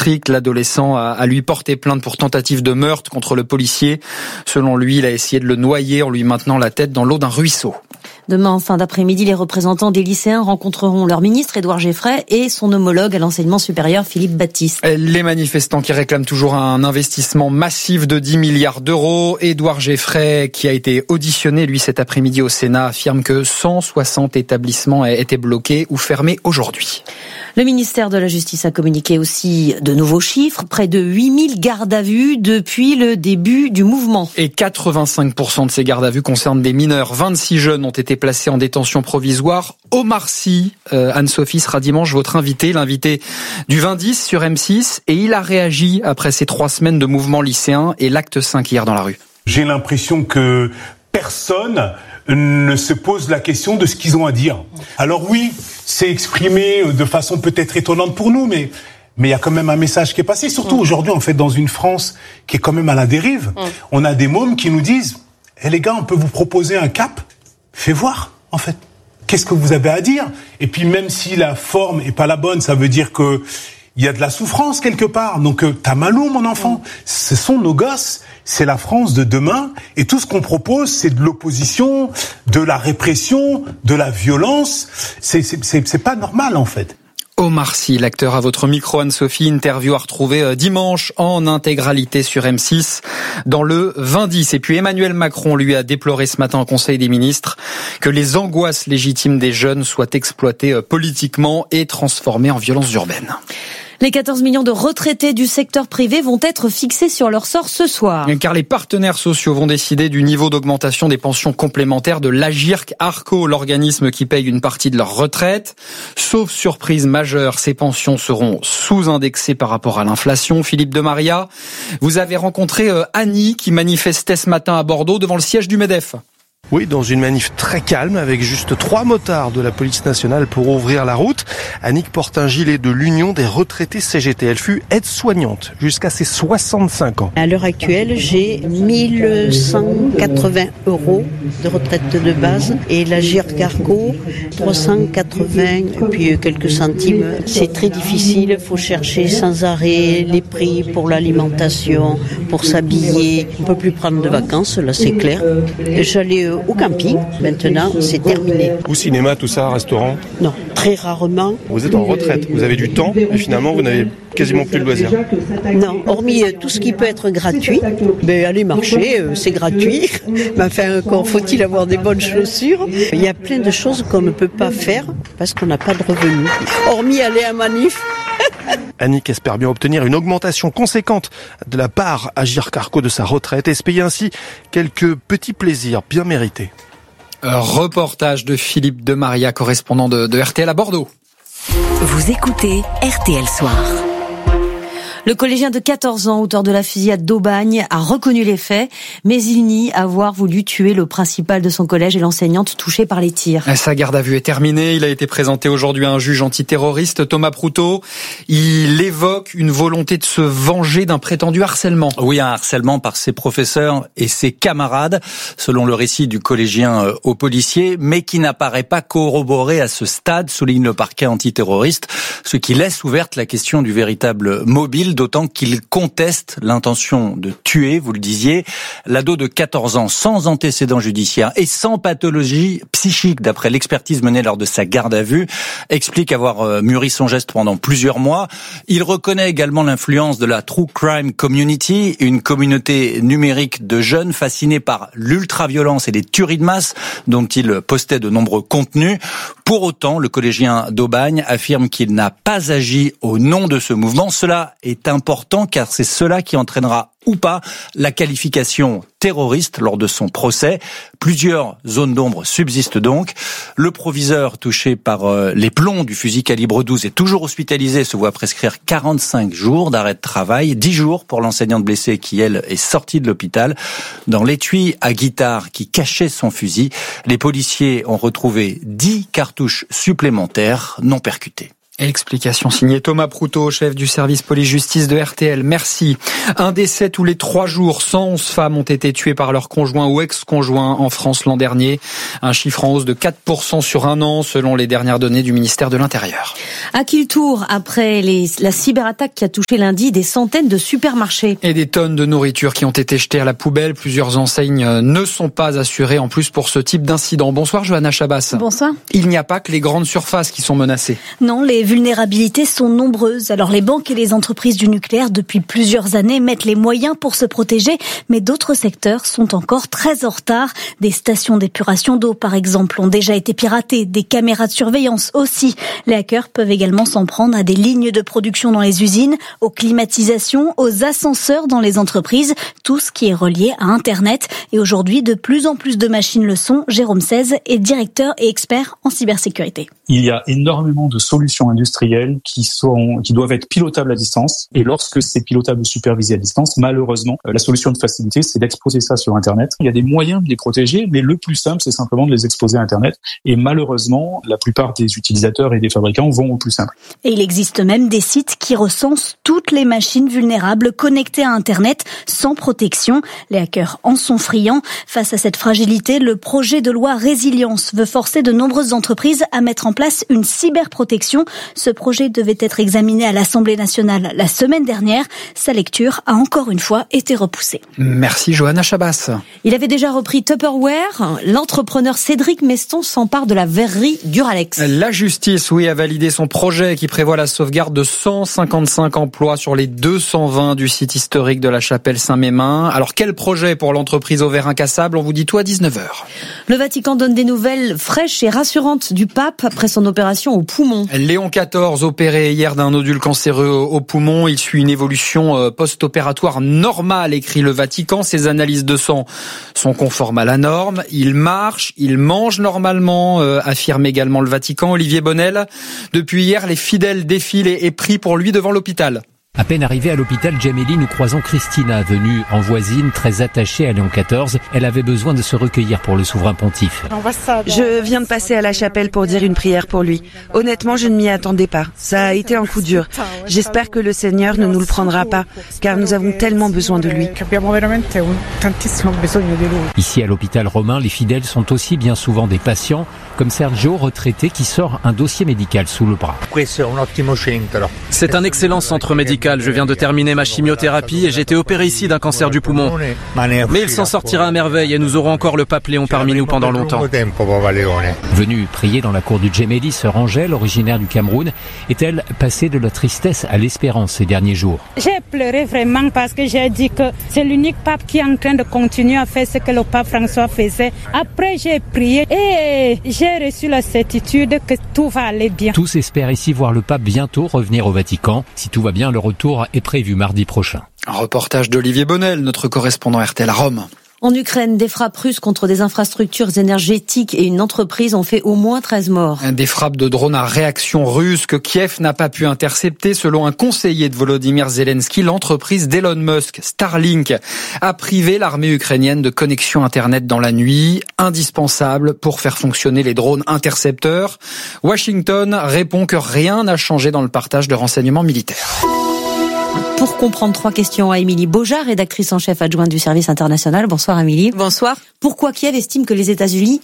district. L'adolescent a lui porté plainte pour tentative de meurtre contre le policier. Selon lui, il a essayé de le noyer en lui maintenant la tête dans l'eau d'un ruisseau. Demain, en fin d'après-midi, les représentants des lycéens rencontreront leur ministre Édouard Geffray et son homologue à l'enseignement supérieur Philippe Baptiste. Les manifestants qui réclament toujours un investissement massif de 10 milliards d'euros. Édouard Geffray, qui a été auditionné, lui, cet après-midi au Sénat, affirme que 160 établissements étaient bloqués ou fermés aujourd'hui. Le ministère de la Justice a communiqué aussi de nouveaux chiffres, près de 8000 gardes à vue depuis le début du mouvement. Et 85% de ces gardes à vue concernent des mineurs. 26 jeunes ont été placés en détention provisoire. Omar Sy, Anne-Sophie, sera dimanche votre invité, l'invité du 20-10 sur M6. Et il a réagi après ces 3 semaines de mouvement lycéen et l'acte 5 hier dans la rue. J'ai l'impression que personne ne se pose la question de ce qu'ils ont à dire. Alors oui, c'est exprimé de façon peut-être étonnante pour nous, mais il y a quand même un message qui est passé. Surtout aujourd'hui, en fait, dans une France qui est quand même à la dérive, on a des mômes qui nous disent « Eh les gars, on peut vous proposer un cap ? Fais voir, en fait. Qu'est-ce que vous avez à dire ?» Et puis même si la forme est pas la bonne, ça veut dire que il y a de la souffrance quelque part. Donc t'as mal où, mon enfant ? Ce sont nos gosses. C'est la France de demain. Et tout ce qu'on propose, c'est de l'opposition, de la répression, de la violence. C'est pas normal, en fait. Omar Sy, l'acteur à votre micro, Anne-Sophie, interview à retrouver dimanche en intégralité sur M6 dans le 20-10. Et puis Emmanuel Macron, lui, a déploré ce matin au Conseil des ministres que les angoisses légitimes des jeunes soient exploitées politiquement et transformées en violences urbaines. Les 14 millions de retraités du secteur privé vont être fixés sur leur sort ce soir. Car les partenaires sociaux vont décider du niveau d'augmentation des pensions complémentaires de l'Agirc-Arrco, l'organisme qui paye une partie de leur retraite. Sauf surprise majeure, ces pensions seront sous-indexées par rapport à l'inflation. Philippe de Maria, vous avez rencontré Annie qui manifestait ce matin à Bordeaux devant le siège du MEDEF. Oui, dans une manif très calme avec juste 3 motards de la police nationale pour ouvrir la route. Annick porte un gilet de l'Union des retraités CGT. Elle fut aide-soignante jusqu'à ses 65 ans. À l'heure actuelle, j'ai 1180 € de retraite de base et l'Agirc-Arrco 380 et puis quelques centimes. C'est très difficile, il faut chercher sans arrêt les prix pour l'alimentation, pour s'habiller. On ne peut plus prendre de vacances, là c'est clair. J'allais au camping, maintenant c'est terminé. Ou cinéma, tout ça, restaurant ? Non, très rarement. Vous êtes en retraite, vous avez du temps et finalement vous n'avez quasiment plus de loisirs. Non, hormis tout ce qui peut être gratuit, aller marcher, c'est gratuit. Mais enfin, encore faut-il avoir des bonnes chaussures. Il y a plein de choses qu'on ne peut pas faire parce qu'on n'a pas de revenus. Hormis aller à manif. Annick espère bien obtenir une augmentation conséquente de la part Agirc-Arrco de sa retraite et se payer ainsi quelques petits plaisirs bien mérités. Reportage de Philippe de Maria, correspondant de RTL à Bordeaux. Vous écoutez RTL Soir. Le collégien de 14 ans, auteur de la fusillade d'Aubagne, a reconnu les faits, mais il nie avoir voulu tuer le principal de son collège et l'enseignante touchée par les tirs. Sa garde à vue est terminée. Il a été présenté aujourd'hui à un juge antiterroriste, Thomas Proutot. Il évoque une volonté de se venger d'un prétendu harcèlement. Oui, un harcèlement par ses professeurs et ses camarades, selon le récit du collégien au policier, mais qui n'apparaît pas corroboré à ce stade, souligne le parquet antiterroriste, ce qui laisse ouverte la question du véritable mobile, d'autant qu'il conteste l'intention de tuer, vous le disiez. L'ado de 14 ans, sans antécédent judiciaire et sans pathologie psychique, d'après l'expertise menée lors de sa garde à vue, explique avoir mûri son geste pendant plusieurs mois. Il reconnaît également l'influence de la True Crime Community, une communauté numérique de jeunes fascinés par l'ultraviolence et les tueries de masse, dont il postait de nombreux contenus. Pour autant, le collégien d'Aubagne affirme qu'il n'a pas agi au nom de ce mouvement. Cela est important car c'est cela qui entraînera ou pas la qualification terroriste lors de son procès. Plusieurs zones d'ombre subsistent donc. Le proviseur touché par les plombs du fusil calibre 12 est toujours hospitalisé et se voit prescrire 45 jours d'arrêt de travail, 10 jours pour l'enseignante blessée qui, elle, est sortie de l'hôpital. Dans l'étui à guitare qui cachait son fusil, les policiers ont retrouvé 10 cartouches supplémentaires non percutées. Explication signée Thomas Proutot, chef du service police-justice de RTL. Merci. Un décès tous les 3 jours. 111 femmes ont été tuées par leur conjoint ou ex-conjoint en France l'an dernier. Un chiffre en hausse de 4% sur un an, selon les dernières données du ministère de l'Intérieur. À qui le tour après la cyberattaque qui a touché lundi des centaines de supermarchés? Et des tonnes de nourriture qui ont été jetées à la poubelle. Plusieurs enseignes ne sont pas assurées en plus pour ce type d'incident. Bonsoir Johanna Chabas. Bonsoir. Il n'y a pas que les grandes surfaces qui sont menacées. Non, les vulnérabilités sont nombreuses. Alors les banques et les entreprises du nucléaire depuis plusieurs années mettent les moyens pour se protéger, mais d'autres secteurs sont encore très en retard. Des stations d'épuration d'eau par exemple ont déjà été piratées, des caméras de surveillance aussi. Les hackers peuvent également s'en prendre à des lignes de production dans les usines, aux climatisations, aux ascenseurs dans les entreprises, tout ce qui est relié à Internet. Et aujourd'hui, de plus en plus de machines le sont. Jérôme Seize est directeur et expert en cybersécurité. Il y a énormément de solutions industrielles qui doivent être pilotables à distance. Et lorsque c'est pilotable ou supervisé à distance, malheureusement, la solution de facilité, c'est d'exposer ça sur Internet. Il y a des moyens de les protéger, mais le plus simple, c'est simplement de les exposer à Internet. Et malheureusement, la plupart des utilisateurs et des fabricants vont au plus simple. Et il existe même des sites qui recensent toutes les machines vulnérables connectées à Internet sans protection. Les hackers en sont friands. Face à cette fragilité, le projet de loi Résilience veut forcer de nombreuses entreprises à mettre en place une cyberprotection. Ce projet devait être examiné à l'Assemblée nationale la semaine dernière. Sa lecture a encore une fois été repoussée. Merci Johanna Chabas. Il avait déjà repris Tupperware. L'entrepreneur Cédric Meston s'empare de la verrerie Duralex. La justice, a validé son projet qui prévoit la sauvegarde de 155 emplois sur les 220 du site historique de la chapelle Saint-Mémin. Alors quel projet pour l'entreprise au verre incassable? On vous dit tout à 19h. Le Vatican donne des nouvelles fraîches et rassurantes du pape après son opération au poumon. Léon XIV, opéré hier d'un nodule cancéreux au poumon. Il suit une évolution post-opératoire normale, écrit le Vatican. Ses analyses de sang sont conformes à la norme. Il marche, il mange normalement, affirme également le Vatican. Olivier Bonnel, depuis hier, les fidèles défilent et prient pour lui devant l'hôpital. À peine arrivée à l'hôpital Gemelli, nous croisons Christina, venue en voisine, très attachée à Léon XIV. Elle avait besoin de se recueillir pour le souverain pontife. Je viens de passer à la chapelle pour dire une prière pour lui. Honnêtement, je ne m'y attendais pas. Ça a été un coup dur. J'espère que le Seigneur ne nous le prendra pas, car nous avons tellement besoin de lui. Ici, à l'hôpital romain, les fidèles sont aussi bien souvent des patients, comme Sergio, retraité, qui sort un dossier médical sous le bras. C'est un excellent centre médical. Je viens de terminer ma chimiothérapie et j'ai été opéré ici d'un cancer du poumon. Mais il s'en sortira à merveille et nous aurons encore le pape Léon parmi nous pendant longtemps. Venue prier dans la cour du Gemelli, sœur Angèle, originaire du Cameroun, est-elle passée de la tristesse à l'espérance ces derniers jours? J'ai pleuré vraiment parce que j'ai dit que c'est l'unique pape qui est en train de continuer à faire ce que le pape François faisait. Après, j'ai prié et j'ai reçu la certitude que tout va aller bien. Tous espèrent ici voir le pape bientôt revenir au Vatican. Si tout va bien, le retour est prévu mardi prochain. Un reportage d'Olivier Bonnel, notre correspondant RTL à Rome. En Ukraine, des frappes russes contre des infrastructures énergétiques et une entreprise ont fait au moins 13 morts. Des frappes de drones à réaction russe que Kiev n'a pas pu intercepter. Selon un conseiller de Volodymyr Zelensky, l'entreprise d'Elon Musk, Starlink, a privé l'armée ukrainienne de connexion Internet dans la nuit, indispensable pour faire fonctionner les drones intercepteurs. Washington répond que rien n'a changé dans le partage de renseignements militaires. Pour comprendre 3 questions à Émilie Beaujard, rédactrice en chef adjointe du service international. Bonsoir Émilie. Bonsoir. Pourquoi Kiev estime que les États-Unis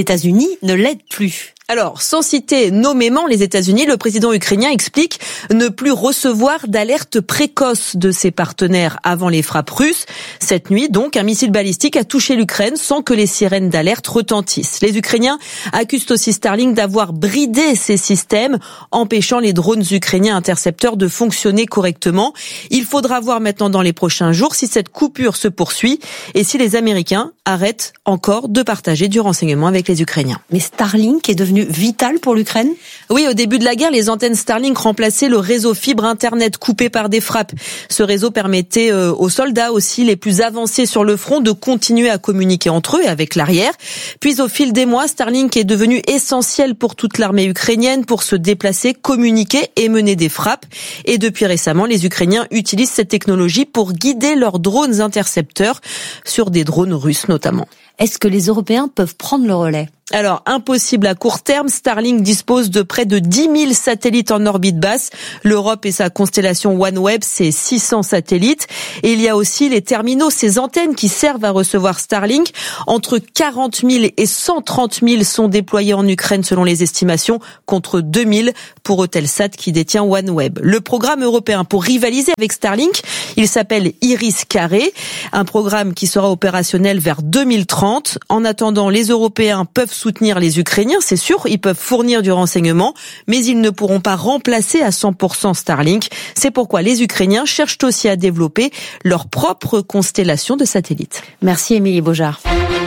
ne l'aident plus? Alors, sans citer nommément les États-Unis, le président ukrainien explique ne plus recevoir d'alerte précoce de ses partenaires avant les frappes russes. Cette nuit, donc, un missile balistique a touché l'Ukraine sans que les sirènes d'alerte retentissent. Les Ukrainiens accusent aussi Starlink d'avoir bridé ces systèmes, empêchant les drones ukrainiens intercepteurs de fonctionner correctement. Il faudra voir maintenant dans les prochains jours si cette coupure se poursuit et si les Américains arrêtent encore de partager du renseignement avec les Ukrainiens. Mais Starlink est devenu vital pour l'Ukraine? Oui, au début de la guerre, les antennes Starlink remplaçaient le réseau fibre Internet coupé par des frappes. Ce réseau permettait aux soldats aussi les plus avancés sur le front de continuer à communiquer entre eux et avec l'arrière. Puis au fil des mois, Starlink est devenu essentiel pour toute l'armée ukrainienne pour se déplacer, communiquer et mener des frappes. Et depuis récemment, les Ukrainiens utilisent cette technologie pour guider leurs drones intercepteurs sur des drones russes notamment. Est-ce que les Européens peuvent prendre le relais ? Alors, impossible à court terme. Starlink dispose de près de 10 000 satellites en orbite basse. L'Europe et sa constellation OneWeb, c'est 600 satellites. Et il y a aussi les terminaux, ces antennes qui servent à recevoir Starlink. Entre 40 000 et 130 000 sont déployés en Ukraine selon les estimations, contre 2 000 pour Eutelsat qui détient OneWeb. Le programme européen pour rivaliser avec Starlink, il s'appelle Iris-Carré, un programme qui sera opérationnel vers 2030. En attendant, les Européens peuvent soutenir les Ukrainiens, c'est sûr, ils peuvent fournir du renseignement, mais ils ne pourront pas remplacer à 100% Starlink. C'est pourquoi les Ukrainiens cherchent aussi à développer leur propre constellation de satellites. Merci Émilie Beaujard.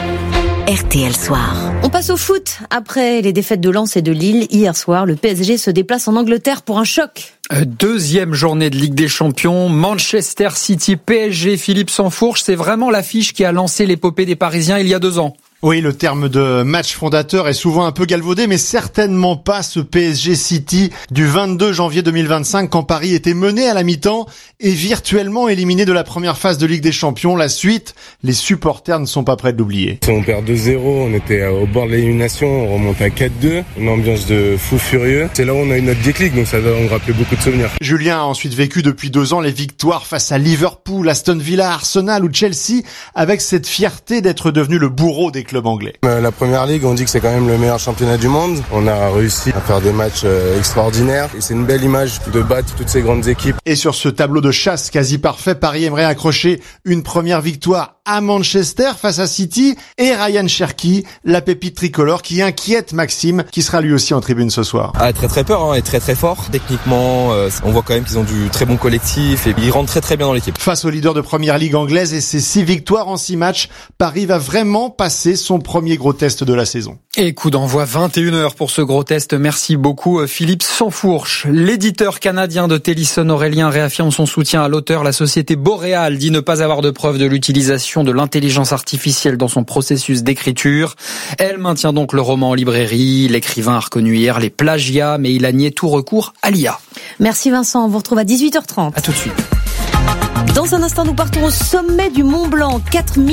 RTL Soir. On passe au foot. Après les défaites de Lens et de Lille, hier soir, le PSG se déplace en Angleterre pour un choc. Deuxième journée de Ligue des Champions, Manchester City, PSG, Philippe Sansfourche, c'est vraiment l'affiche qui a lancé l'épopée des Parisiens il y a 2 ans. Oui, le terme de match fondateur est souvent un peu galvaudé, mais certainement pas ce PSG City du 22 janvier 2025 quand Paris était mené à la mi-temps et virtuellement éliminé de la première phase de Ligue des Champions. La suite, les supporters ne sont pas prêts de l'oublier. On perd 2-0, on était au bord de l'élimination, on remonte à 4-2, une ambiance de fou furieux. C'est là où on a eu notre déclic, donc ça va nous rappeler beaucoup de souvenirs. Julien a ensuite vécu depuis 2 ans les victoires face à Liverpool, Aston Villa, Arsenal ou Chelsea, avec cette fierté d'être devenu le bourreau des club anglais. La Première Ligue, on dit que c'est quand même le meilleur championnat du monde. On a réussi à faire des matchs extraordinaires et c'est une belle image de battre toutes ces grandes équipes. Et sur ce tableau de chasse quasi parfait, Paris aimerait accrocher une première victoire à Manchester face à City et Ryan Cherki, la pépite tricolore qui inquiète Maxime, qui sera lui aussi en tribune ce soir. Très peur et très fort. Techniquement, on voit quand même qu'ils ont du très bon collectif et ils rentrent très bien dans l'équipe. Face au leader de Première Ligue anglaise et ses 6 victoires en 6 matchs, Paris va vraiment passer son premier gros test de la saison. Et coup d'envoi 21h pour ce gros test. Merci beaucoup Philippe Sansfourche. L'éditeur canadien de Télisson, Aurélien, réaffirme son soutien à l'auteur. La société Boréal dit ne pas avoir de preuve de l'utilisation de l'intelligence artificielle dans son processus d'écriture. Elle maintient donc le roman en librairie. L'écrivain a reconnu hier les plagiats, mais il a nié tout recours à l'IA. Merci Vincent, on vous retrouve à 18h30. À tout de suite. Dans un instant, nous partons au sommet du Mont Blanc,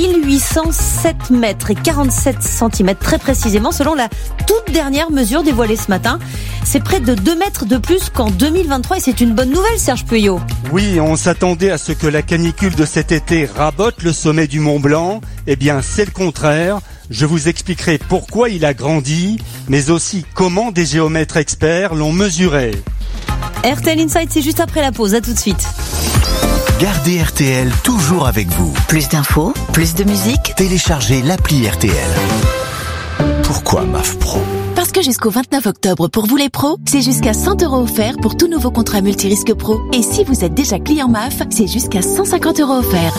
4807 mètres et 47 cm très précisément, selon la toute dernière mesure dévoilée ce matin. C'est près de 2 mètres de plus qu'en 2023 et c'est une bonne nouvelle, Serge Puyot. Oui, on s'attendait à ce que la canicule de cet été rabote le sommet du Mont Blanc. Eh bien, c'est le contraire. Je vous expliquerai pourquoi il a grandi, mais aussi comment des géomètres experts l'ont mesuré. RTL Insight, c'est juste après la pause. À tout de suite. Gardez RTL toujours avec vous. Plus d'infos, plus de musique. Téléchargez l'appli RTL. Pourquoi MAF Pro ? Parce que jusqu'au 29 octobre, pour vous les pros, c'est jusqu'à 100 € offerts pour tout nouveau contrat multirisque pro. Et si vous êtes déjà client MAF, c'est jusqu'à 150 € offerts.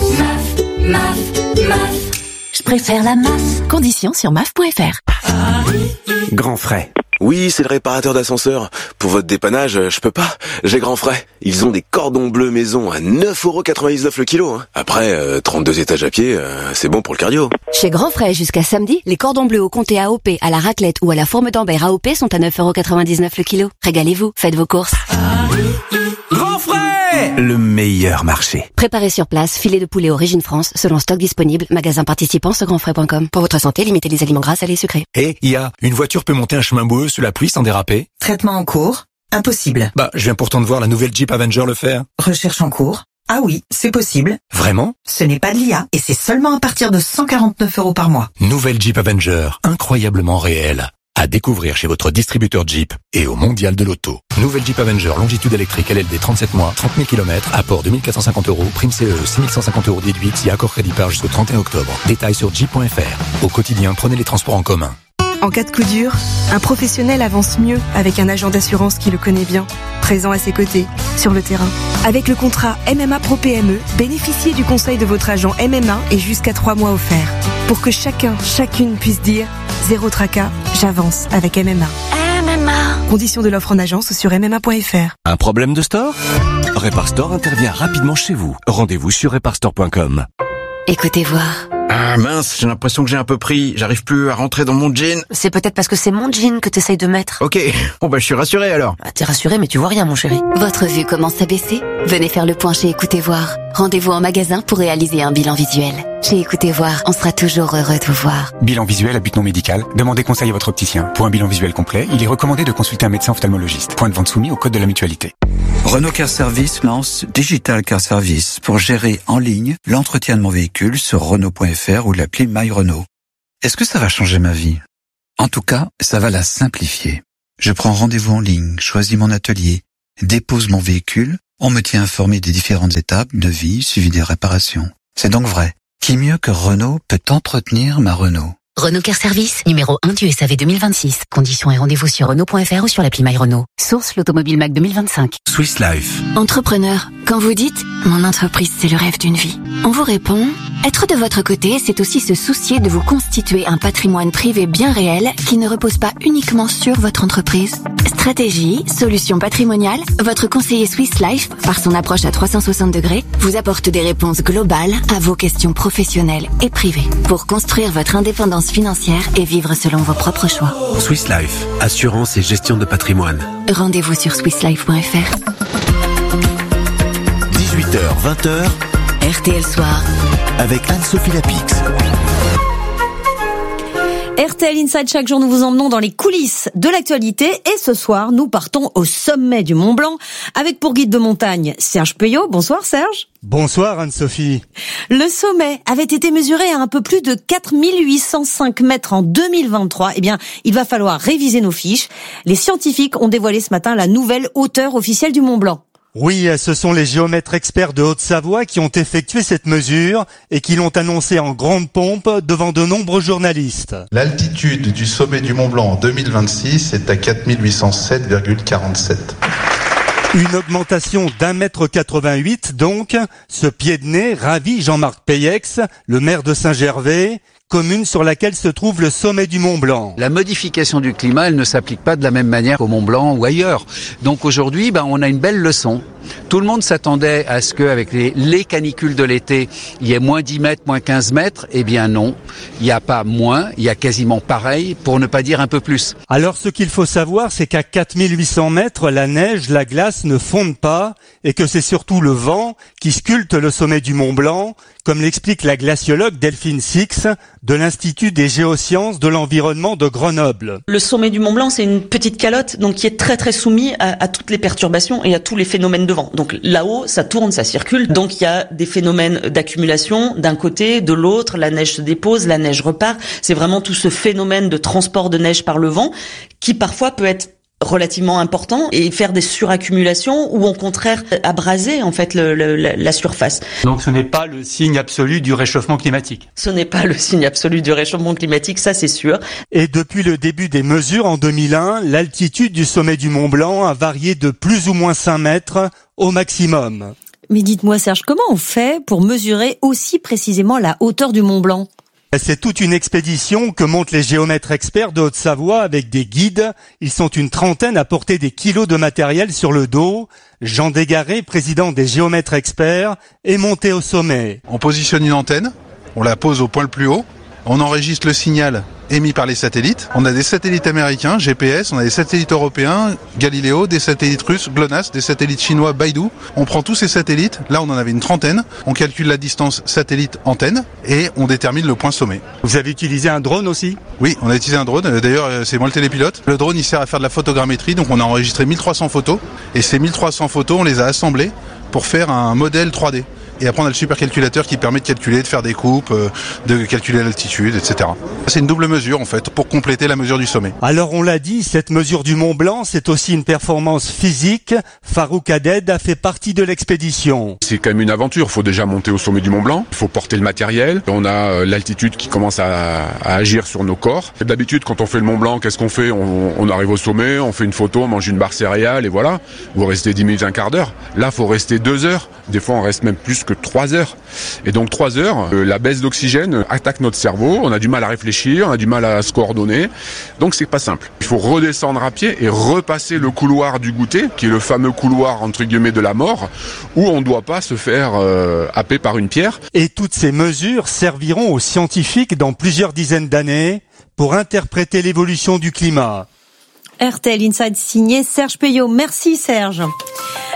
MAF. Je préfère la MAF. Conditions sur maf.fr. Grand Frais. Oui, c'est le réparateur d'ascenseur. Pour votre dépannage, je peux pas. J'ai Grand Frais. Ils ont des cordons bleus maison à 9,99 € le kilo. Après, 32 étages à pied, c'est bon pour le cardio. Chez Grand Frais, jusqu'à samedi, les cordons bleus au comté AOP, à la raclette ou à la forme d'Ambert AOP sont à 9,99 € le kilo. Régalez-vous, faites vos courses. Grand Frais, le meilleur marché. Préparez sur place, filet de poulet Origine France, selon stock disponible, magasin participant sur grandfrais.com. Pour votre santé, limitez les aliments gras, salés et sucrés. Et une voiture peut monter un chemin boueux sous la pluie sans déraper? Traitement en cours? Impossible. Je viens pourtant de voir la nouvelle Jeep Avenger le faire. Recherche en cours? Ah oui, c'est possible. Vraiment? Ce n'est pas de l'IA et c'est seulement à partir de 149 € par mois. Nouvelle Jeep Avenger, incroyablement réelle. À découvrir chez votre distributeur Jeep et au Mondial de l'Auto. Nouvelle Jeep Avenger, longitude électrique LLD 37 mois, 30 000 km, apport 2450 €, prime CE, 6150 € déduite si accord crédit par jusqu'au 31 octobre. Détails sur jeep.fr. Au quotidien, prenez les transports en commun. En cas de coup dur, un professionnel avance mieux avec un agent d'assurance qui le connaît bien, présent à ses côtés, sur le terrain. Avec le contrat MMA Pro PME, bénéficiez du conseil de votre agent MMA et jusqu'à 3 mois offerts. Pour que chacune puisse dire « Zéro tracas, j'avance avec MMA ». Conditions de l'offre en agence ou sur MMA.fr. Un problème de store ? Reparstore intervient rapidement chez vous. Rendez-vous sur reparstore.com. Écoutez voir. Ah mince, j'ai l'impression que j'ai un peu pris. J'arrive plus à rentrer dans mon jean. C'est peut-être parce que c'est mon jean que t'essayes de mettre. Ok, bon je suis rassuré alors. T'es rassuré mais tu vois rien mon chéri. Votre vue commence à baisser ? Venez faire le point chez Écoutez voir. Rendez-vous en magasin pour réaliser un bilan visuel. Chez Écoutez Voir, on sera toujours heureux de vous voir. Bilan visuel à but non médical. Demandez conseil à votre opticien. Pour un bilan visuel complet, il est recommandé de consulter un médecin ophtalmologiste. Point de vente soumis au code de la mutualité. Renault Car Service lance Digital Car Service pour gérer en ligne l'entretien de mon véhicule sur Renault.fr ou l'appli My Renault. Est-ce que ça va changer ma vie? En tout cas, ça va la simplifier. Je prends rendez-vous en ligne, choisis mon atelier, dépose mon véhicule, on me tient informé des différentes étapes de vie suivi des réparations. C'est donc vrai. Qui mieux que Renault peut entretenir ma Renault? Renault Car Service, numéro 1 du SAV 2026. Conditions et rendez-vous sur Renault.fr ou sur l'appli My Renault. Source l'Automobile Mac 2025. Swiss Life. Entrepreneur, quand vous dites « Mon entreprise, c'est le rêve d'une vie », on vous répond « Être de votre côté, c'est aussi se soucier de vous constituer un patrimoine privé bien réel qui ne repose pas uniquement sur votre entreprise. » Stratégie, solutions patrimoniales, votre conseiller Swiss Life, par son approche à 360 degrés, vous apporte des réponses globales à vos questions professionnelles et privées pour construire votre indépendance financière et vivre selon vos propres choix. Swiss Life, assurance et gestion de patrimoine. Rendez-vous sur swisslife.fr. 18h, 20h, RTL Soir, avec Anne-Sophie Lapix. RTL Inside, chaque jour nous vous emmenons dans les coulisses de l'actualité et ce soir nous partons au sommet du Mont Blanc avec pour guide de montagne Serge Peuillot. Bonsoir Serge. Bonsoir Anne-Sophie. Le sommet avait été mesuré à un peu plus de 4805 mètres en 2023. Eh bien, il va falloir réviser nos fiches. Les scientifiques ont dévoilé ce matin la nouvelle hauteur officielle du Mont Blanc. Oui, ce sont les géomètres experts de Haute-Savoie qui ont effectué cette mesure et qui l'ont annoncé en grande pompe devant de nombreux journalistes. L'altitude du sommet du Mont Blanc en 2026 est à 4807,47. Une augmentation d'1,88 m donc. Ce pied de nez ravit Jean-Marc Peyex, le maire de Saint-Gervais, commune sur laquelle se trouve le sommet du Mont Blanc. La modification du climat, elle ne s'applique pas de la même manière au Mont Blanc ou ailleurs. Donc aujourd'hui, on a une belle leçon. Tout le monde s'attendait à ce qu'avec les canicules de l'été, il y ait moins 10 mètres, moins 15 mètres. Eh bien non, il n'y a pas moins, il y a quasiment pareil, pour ne pas dire un peu plus. Alors ce qu'il faut savoir, c'est qu'à 4800 mètres, la neige, la glace ne fondent pas et que c'est surtout le vent qui sculpte le sommet du Mont Blanc, comme l'explique la glaciologue Delphine Six de l'Institut des géosciences de l'environnement de Grenoble. Le sommet du Mont Blanc, c'est une petite calotte donc qui est très très soumis à toutes les perturbations et à tous les phénomènes de vent. Donc là-haut, ça tourne, ça circule. Donc il y a des phénomènes d'accumulation d'un côté, de l'autre, la neige se dépose, la neige repart. C'est vraiment tout ce phénomène de transport de neige par le vent qui parfois peut être relativement important et faire des suraccumulations ou au contraire abraser en fait la surface. Donc ce n'est pas le signe absolu du réchauffement climatique. Ce n'est pas le signe absolu du réchauffement climatique, ça c'est sûr. Et depuis le début des mesures en 2001, l'altitude du sommet du Mont Blanc a varié de plus ou moins 5 mètres au maximum. Mais dites-moi Serge, comment on fait pour mesurer aussi précisément la hauteur du Mont Blanc ? C'est toute une expédition que montent les géomètres experts de Haute-Savoie avec des guides. Ils sont une trentaine à porter des kilos de matériel sur le dos. Jean Desgarré, président des géomètres experts, est monté au sommet. On positionne une antenne, on la pose au point le plus haut, on enregistre le signal émis par les satellites. On a des satellites américains, GPS, on a des satellites européens, Galileo, des satellites russes, GLONASS, des satellites chinois, Baidu. On prend tous ces satellites, là on en avait une trentaine, on calcule la distance satellite-antenne et on détermine le point sommet. Vous avez utilisé un drone aussi ? Oui, on a utilisé un drone, d'ailleurs c'est moi le télépilote. Le drone il sert à faire de la photogrammétrie, donc on a enregistré 1300 photos et ces 1300 photos on les a assemblées pour faire un modèle 3D. Et après on a le supercalculateur qui permet de calculer, de faire des coupes, de calculer l'altitude, etc. C'est une double mesure en fait pour compléter la mesure du sommet. Alors on l'a dit, cette mesure du Mont Blanc, c'est aussi une performance physique. Farouk Haded a fait partie de l'expédition. C'est quand même une aventure, il faut déjà monter au sommet du Mont Blanc, il faut porter le matériel, on a l'altitude qui commence à agir sur nos corps. D'habitude quand on fait le Mont Blanc, qu'est-ce qu'on fait ? On arrive au sommet, on fait une photo, on mange une barre céréale et voilà. Vous restez 10 minutes, un quart d'heure. Là il faut rester 2 heures, des fois on reste même plus que 3 heures. Et donc 3 heures, la baisse d'oxygène attaque notre cerveau, on a du mal à réfléchir, on a du mal à se coordonner, donc c'est pas simple. Il faut redescendre à pied et repasser le couloir du goûter, qui est le fameux couloir entre guillemets de la mort, où on ne doit pas se faire happer par une pierre. Et toutes ces mesures serviront aux scientifiques dans plusieurs dizaines d'années pour interpréter l'évolution du climat. RTL Inside signé Serge Peuillot. Merci Serge.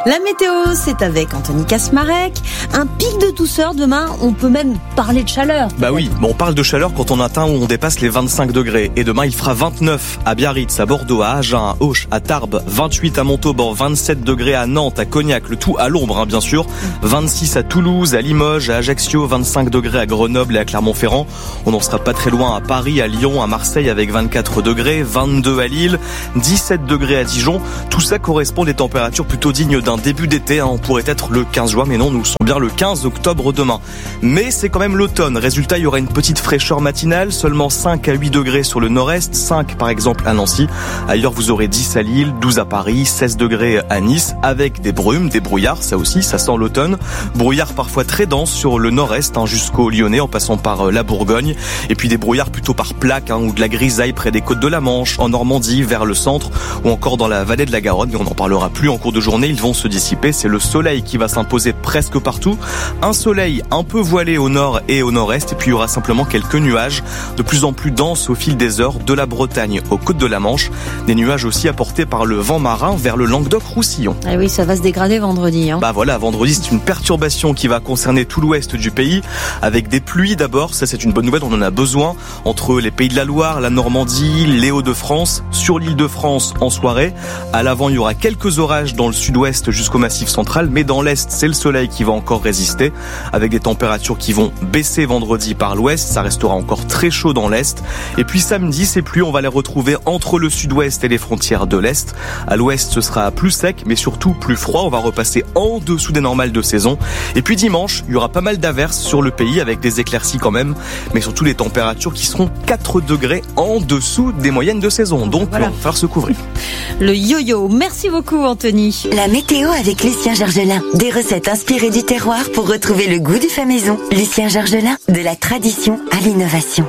La météo, c'est avec Anthony Kasmarek. Un pic de douceur demain, on peut même parler de chaleur. Bah oui, bon, on parle de chaleur quand on atteint ou on dépasse les 25 degrés. Et demain, il fera 29 à Biarritz, à Bordeaux, à Agen, à Auch, à Tarbes, 28 à Montauban, 27 degrés à Nantes, à Cognac, le tout à l'ombre, bien sûr. 26 à Toulouse, à Limoges, à Ajaccio, 25 degrés à Grenoble et à Clermont-Ferrand. On n'en sera pas très loin à Paris, à Lyon, à Marseille avec 24 degrés, 22 à Lille, 17 degrés à Dijon. Tout ça correspond à des températures plutôt dignes d'un début d'été. On pourrait être le 15 juin, mais non, nous sommes bien le 15 octobre demain. Mais c'est quand même l'automne. Résultat, il y aura une petite fraîcheur matinale, seulement 5 à 8 degrés sur le nord-est, 5 par exemple à Nancy. Ailleurs, vous aurez 10 à Lille, 12 à Paris, 16 degrés à Nice, avec des brumes, des brouillards, ça aussi, ça sent l'automne. Brouillards parfois très denses sur le nord-est, jusqu'au Lyonnais, en passant par la Bourgogne. Et puis des brouillards plutôt par plaques, ou de la grisaille près des côtes de la Manche, en Normandie, vers le centre, ou encore dans la vallée de la Garonne. Mais on n'en parlera plus en cours de journée, ils vont se dissiper. C'est le soleil qui va s'imposer presque partout. Un soleil un peu voilé au nord et au nord-est, et puis il y aura simplement quelques nuages de plus en plus denses au fil des heures, de la Bretagne aux côtes de la Manche. Des nuages aussi apportés par le vent marin vers le Languedoc-Roussillon. Ah oui, ça va se dégrader vendredi. Bah voilà, vendredi, c'est une perturbation qui va concerner tout l'ouest du pays, avec des pluies d'abord. Ça, c'est une bonne nouvelle, on en a besoin, entre les Pays de la Loire, la Normandie, les Hauts-de-France, sur l'île de France en soirée. À l'avant, il y aura quelques orages dans le sud-ouest jusqu'au Massif central, mais dans l'est, c'est le soleil qui va encore résister, avec des températures qui vont baisser vendredi par l'ouest. Ça restera encore très chaud dans l'est. Et puis samedi, ces pluies, on va les retrouver entre le sud-ouest et les frontières de l'est. À l'ouest, ce sera plus sec, mais surtout plus froid. On va repasser en dessous des normales de saison. Et puis dimanche, il y aura pas mal d'averses sur le pays, avec des éclaircies quand même, mais surtout des températures qui seront 4 degrés en dessous des moyennes de saison. Donc, voilà, il va falloir se couvrir. Le yo-yo. Merci beaucoup, Anthony. La météo avec Lucien Georgelin. Des recettes inspirées du terroir pour retrouver le goût du fait maison. Lucien Georgelin, de la tradition à l'innovation.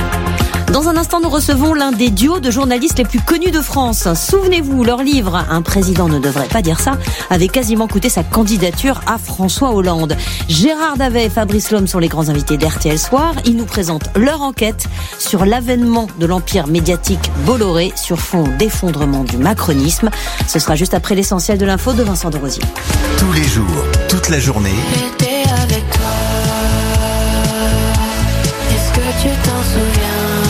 Dans un instant, nous recevons l'un des duos de journalistes les plus connus de France. Souvenez-vous, leur livre « Un président ne devrait pas dire ça » avait quasiment coûté sa candidature à François Hollande. Gérard Davet et Fabrice Lhomme sont les grands invités d'RTL Soir. Ils nous présentent leur enquête sur l'avènement de l'empire médiatique Bolloré sur fond d'effondrement du macronisme. Ce sera juste après l'essentiel de l'info de Vincent de Rosier. Tous les jours, toute la journée. J'étais avec toi. Est-ce que tu t'en souviens?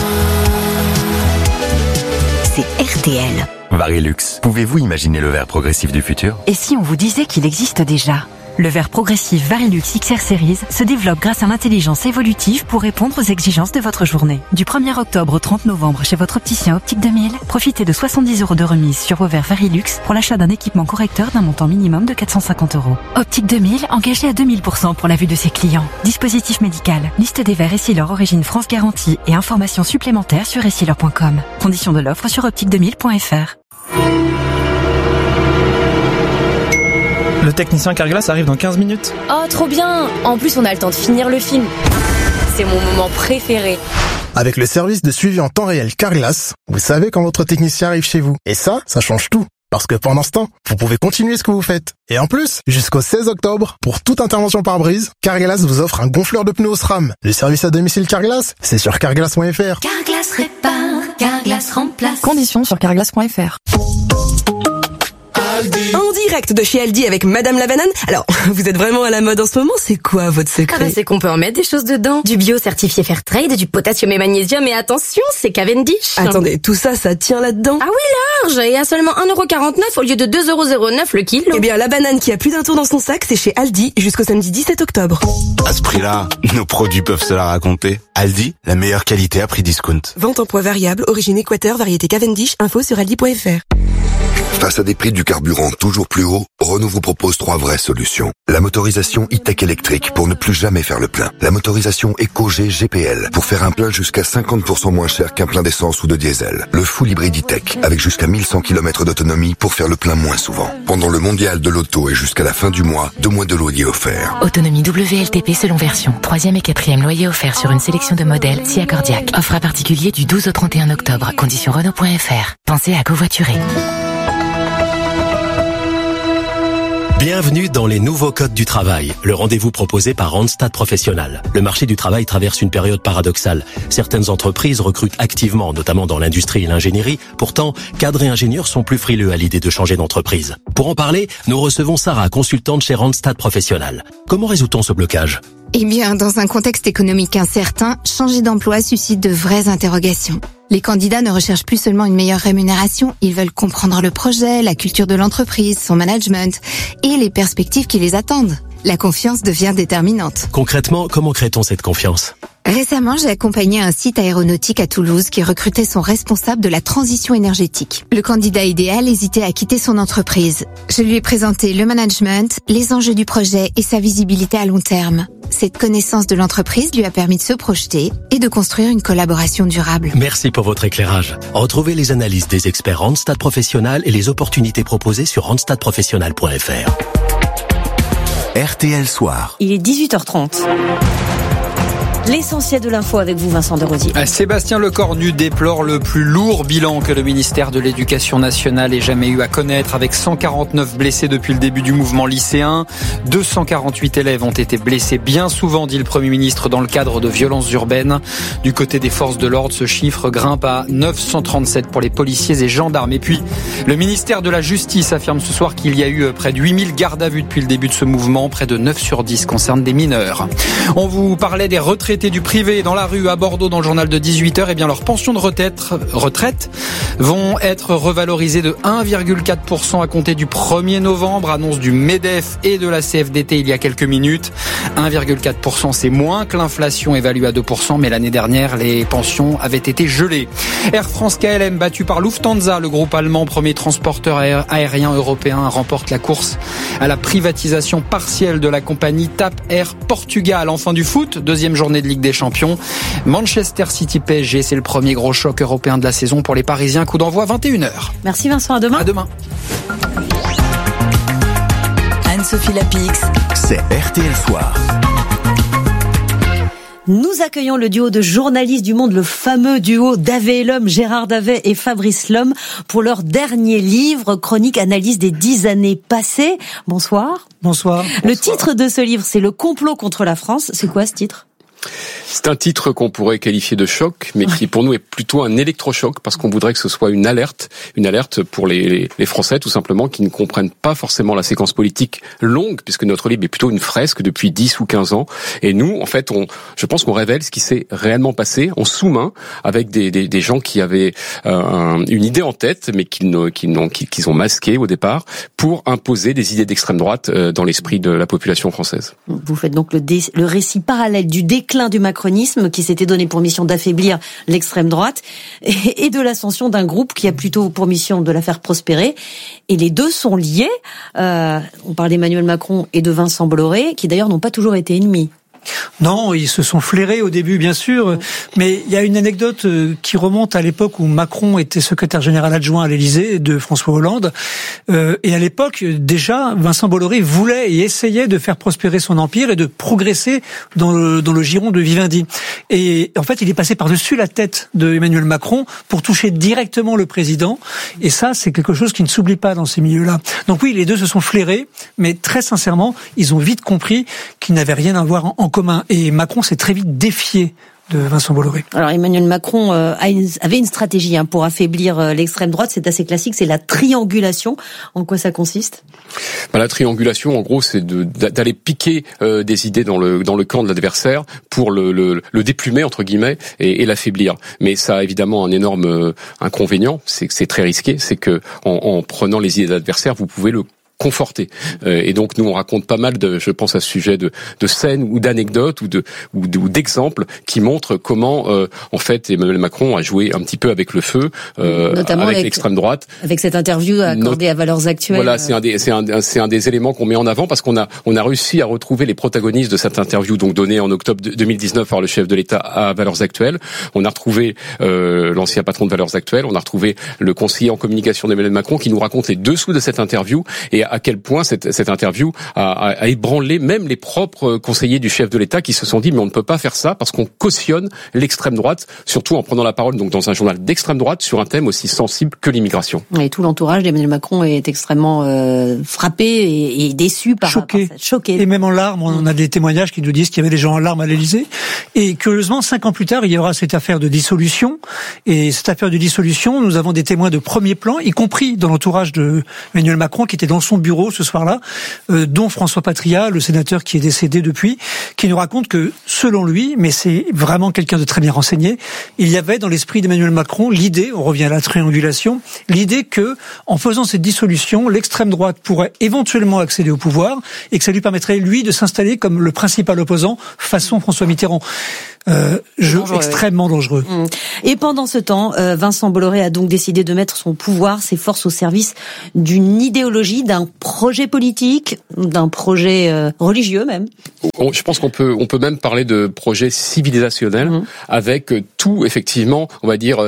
RTL. Varilux, pouvez-vous imaginer le verre progressif du futur? Et si on vous disait qu'il existe déjà? Le verre progressif Varilux XR Series se développe grâce à l'intelligence évolutive pour répondre aux exigences de votre journée. Du 1er octobre au 30 novembre chez votre opticien Optique 2000, profitez de 70 € de remise sur vos verres Varilux pour l'achat d'un équipement correcteur d'un montant minimum de 450 €. Optique 2000, engagé à 2000% pour la vue de ses clients. Dispositif médical, liste des verres Essilor Origine France Garantie et informations supplémentaires sur essilor.com. Conditions de l'offre sur optique2000.fr. Le technicien Carglass arrive dans 15 minutes. Oh, trop bien! En plus, on a le temps de finir le film. C'est mon moment préféré. Avec le service de suivi en temps réel Carglass, vous savez quand votre technicien arrive chez vous. Et ça change tout. Parce que pendant ce temps, vous pouvez continuer ce que vous faites. Et en plus, jusqu'au 16 octobre, pour toute intervention par brise, Carglass vous offre un gonfleur de pneus SRAM. Le service à domicile Carglass, c'est sur carglass.fr. Carglass répare, Carglass remplace. Conditions sur carglass.fr. En direct de chez Aldi avec Madame la Banane. Alors, vous êtes vraiment à la mode en ce moment, c'est quoi votre secret? C'est qu'on peut en mettre des choses dedans. Du bio certifié Fairtrade, du potassium et magnésium, et attention, c'est Cavendish. Attendez, tout ça, ça tient là-dedans? Ah oui, large, et à seulement 1,49 € au lieu de 2,09 € le kilo. Eh bien, la banane qui a plus d'un tour dans son sac, c'est chez Aldi jusqu'au samedi 17 octobre. À ce prix-là, nos produits peuvent se la raconter. Aldi, la meilleure qualité à prix discount. Vente en poids variable, origine Équateur, variété Cavendish, info sur aldi.fr. Face à des prix du carburant toujours plus hauts, Renault vous propose 3 vraies solutions. La motorisation e-tech électrique pour ne plus jamais faire le plein. La motorisation EcoG GPL pour faire un plein jusqu'à 50% moins cher qu'un plein d'essence ou de diesel. Le full hybride e-tech avec jusqu'à 1100 km d'autonomie pour faire le plein moins souvent. Pendant le mondial de l'auto et jusqu'à la fin du mois, 2 mois de loyer offerts. Autonomie WLTP selon version. 3e et 4e loyer offert sur une sélection de modèles si accordiaque. Offre à particulier du 12 au 31 octobre. Conditions Renault.fr. Pensez à covoiturer. Bienvenue dans les nouveaux codes du travail, le rendez-vous proposé par Randstad Professionnel. Le marché du travail traverse une période paradoxale. Certaines entreprises recrutent activement, notamment dans l'industrie et l'ingénierie. Pourtant, cadres et ingénieurs sont plus frileux à l'idée de changer d'entreprise. Pour en parler, nous recevons Sarah, consultante chez Randstad Professionnel. Comment résout-on ce blocage ? Eh bien, dans un contexte économique incertain, changer d'emploi suscite de vraies interrogations. Les candidats ne recherchent plus seulement une meilleure rémunération, ils veulent comprendre le projet, la culture de l'entreprise, son management et les perspectives qui les attendent. La confiance devient déterminante. Concrètement, comment crée-t-on cette confiance ? Récemment, j'ai accompagné un site aéronautique à Toulouse qui recrutait son responsable de la transition énergétique. Le candidat idéal hésitait à quitter son entreprise. Je lui ai présenté le management, les enjeux du projet et sa visibilité à long terme. Cette connaissance de l'entreprise lui a permis de se projeter et de construire une collaboration durable. Merci pour votre éclairage. Retrouvez les analyses des experts Randstad Professionnel et les opportunités proposées sur randstadprofessionnel.fr. RTL Soir. Il est 18h30. L'essentiel de l'info avec vous, Vincent Desrosiers. Sébastien Lecornu déplore le plus lourd bilan que le ministère de l'Éducation nationale ait jamais eu à connaître, avec 149 blessés depuis le début du mouvement lycéen. 248 élèves ont été blessés bien souvent, dit le Premier ministre, dans le cadre de violences urbaines. Du côté des forces de l'ordre, ce chiffre grimpe à 937 pour les policiers et gendarmes. Et puis, le ministère de la Justice affirme ce soir qu'il y a eu près de 8000 gardes à vue depuis le début de ce mouvement. Près de 9 sur 10 concernent des mineurs. On vous parlait des retraités du privé dans la rue à Bordeaux dans le journal de 18h. Eh bien, leurs pensions de retraite vont être revalorisées de 1,4% à compter du 1er novembre, annonce du MEDEF et de la CFDT il y a quelques minutes. 1,4%, c'est moins que l'inflation évaluée à 2%, mais l'année dernière, les pensions avaient été gelées. Air France KLM battu par Lufthansa, le groupe allemand, premier transporteur aérien européen, remporte la course à la privatisation partielle de la compagnie TAP Air Portugal. Enfin du foot, deuxième journée de Ligue des Champions. Manchester City PSG, c'est le premier gros choc européen de la saison pour les Parisiens. Coup d'envoi 21h. Merci Vincent, à demain. À demain. Anne-Sophie Lapix. C'est RTL Soir. Nous accueillons le duo de journalistes du Monde, le fameux duo Davet et Lhomme, Gérard Davet et Fabrice Lhomme, pour leur dernier livre, Chronique analyse des 10 années passées. Bonsoir. Bonsoir. Le titre de ce livre, c'est Le complot contre la France. C'est quoi ce titre ? C'est un titre qu'on pourrait qualifier de choc, mais qui pour nous est plutôt un électrochoc, parce qu'on voudrait que ce soit une alerte pour les Français tout simplement, qui ne comprennent pas forcément la séquence politique longue, puisque notre livre est plutôt une fresque depuis 10 ou 15 ans. Et nous, en fait, je pense qu'on révèle ce qui s'est réellement passé en sous-main, avec des gens qui avaient une idée en tête, mais qu'ils ont masqué au départ, pour imposer des idées d'extrême droite dans l'esprit de la population française. Vous faites donc le récit parallèle du déclin du macronisme qui s'était donné pour mission d'affaiblir l'extrême droite et de l'ascension d'un groupe qui a plutôt pour mission de la faire prospérer. Et les deux sont liés. On parle d'Emmanuel Macron et de Vincent Bolloré, qui d'ailleurs n'ont pas toujours été ennemis. Non, ils se sont flairés au début, bien sûr, mais il y a une anecdote qui remonte à l'époque où Macron était secrétaire général adjoint à l'Élysée de François Hollande, et à l'époque, déjà, Vincent Bolloré voulait et essayait de faire prospérer son empire et de progresser dans le giron de Vivendi. Et en fait, il est passé par-dessus la tête de Emmanuel Macron pour toucher directement le président, et ça, c'est quelque chose qui ne s'oublie pas dans ces milieux-là. Donc oui, les deux se sont flairés, mais très sincèrement, ils ont vite compris qu'ils n'avaient rien à voir en commun. Et Macron s'est très vite défié de Vincent Bolloré. Alors Emmanuel Macron avait une stratégie pour affaiblir l'extrême droite, c'est assez classique, c'est la triangulation. En quoi ça consiste ? La triangulation, en gros, c'est d'aller piquer des idées dans le camp de l'adversaire pour le déplumer, entre guillemets, et l'affaiblir. Mais ça a évidemment un énorme inconvénient, c'est que c'est très risqué, c'est que en prenant les idées de l'adversaire, vous pouvez le conforté. Et donc nous on raconte pas mal de, je pense à ce sujet de scènes ou d'anecdotes ou d'exemples qui montrent comment en fait Emmanuel Macron a joué un petit peu avec le feu, notamment avec l'extrême droite. Avec cette interview accordée à Valeurs Actuelles. Voilà, c'est un des éléments qu'on met en avant parce qu'on a réussi à retrouver les protagonistes de cette interview donc donnée en octobre 2019 par le chef de l'État à Valeurs Actuelles. On a retrouvé l'ancien patron de Valeurs Actuelles, on a retrouvé le conseiller en communication d'Emmanuel Macron qui nous raconte les dessous de cette interview et à quel point cette interview a ébranlé même les propres conseillers du chef de l'État qui se sont dit mais on ne peut pas faire ça parce qu'on cautionne l'extrême droite, surtout en prenant la parole donc dans un journal d'extrême droite sur un thème aussi sensible que l'immigration. Et tout l'entourage d'Emmanuel Macron est extrêmement frappé et déçu par ça. Choqué. Et même en larmes, on a des témoignages qui nous disent qu'il y avait des gens en larmes à l'Élysée. Et curieusement, 5 ans plus tard, il y aura cette affaire de dissolution. Et cette affaire de dissolution, nous avons des témoins de premier plan, y compris dans l'entourage de Emmanuel Macron, qui était dans son bureau ce soir-là, dont François Patria, le sénateur qui est décédé depuis, qui nous raconte que, selon lui, mais c'est vraiment quelqu'un de très bien renseigné, il y avait dans l'esprit d'Emmanuel Macron l'idée, on revient à la triangulation, l'idée que, en faisant cette dissolution, l'extrême droite pourrait éventuellement accéder au pouvoir et que ça lui permettrait, lui, de s'installer comme le principal opposant façon François Mitterrand. Jeu extrêmement dangereux. Et pendant ce temps, Vincent Bolloré a donc décidé de mettre son pouvoir, ses forces au service d'une idéologie, d'un projet politique, d'un projet religieux même. Je pense qu'on peut même parler de projet civilisationnel avec tout, effectivement, on va dire,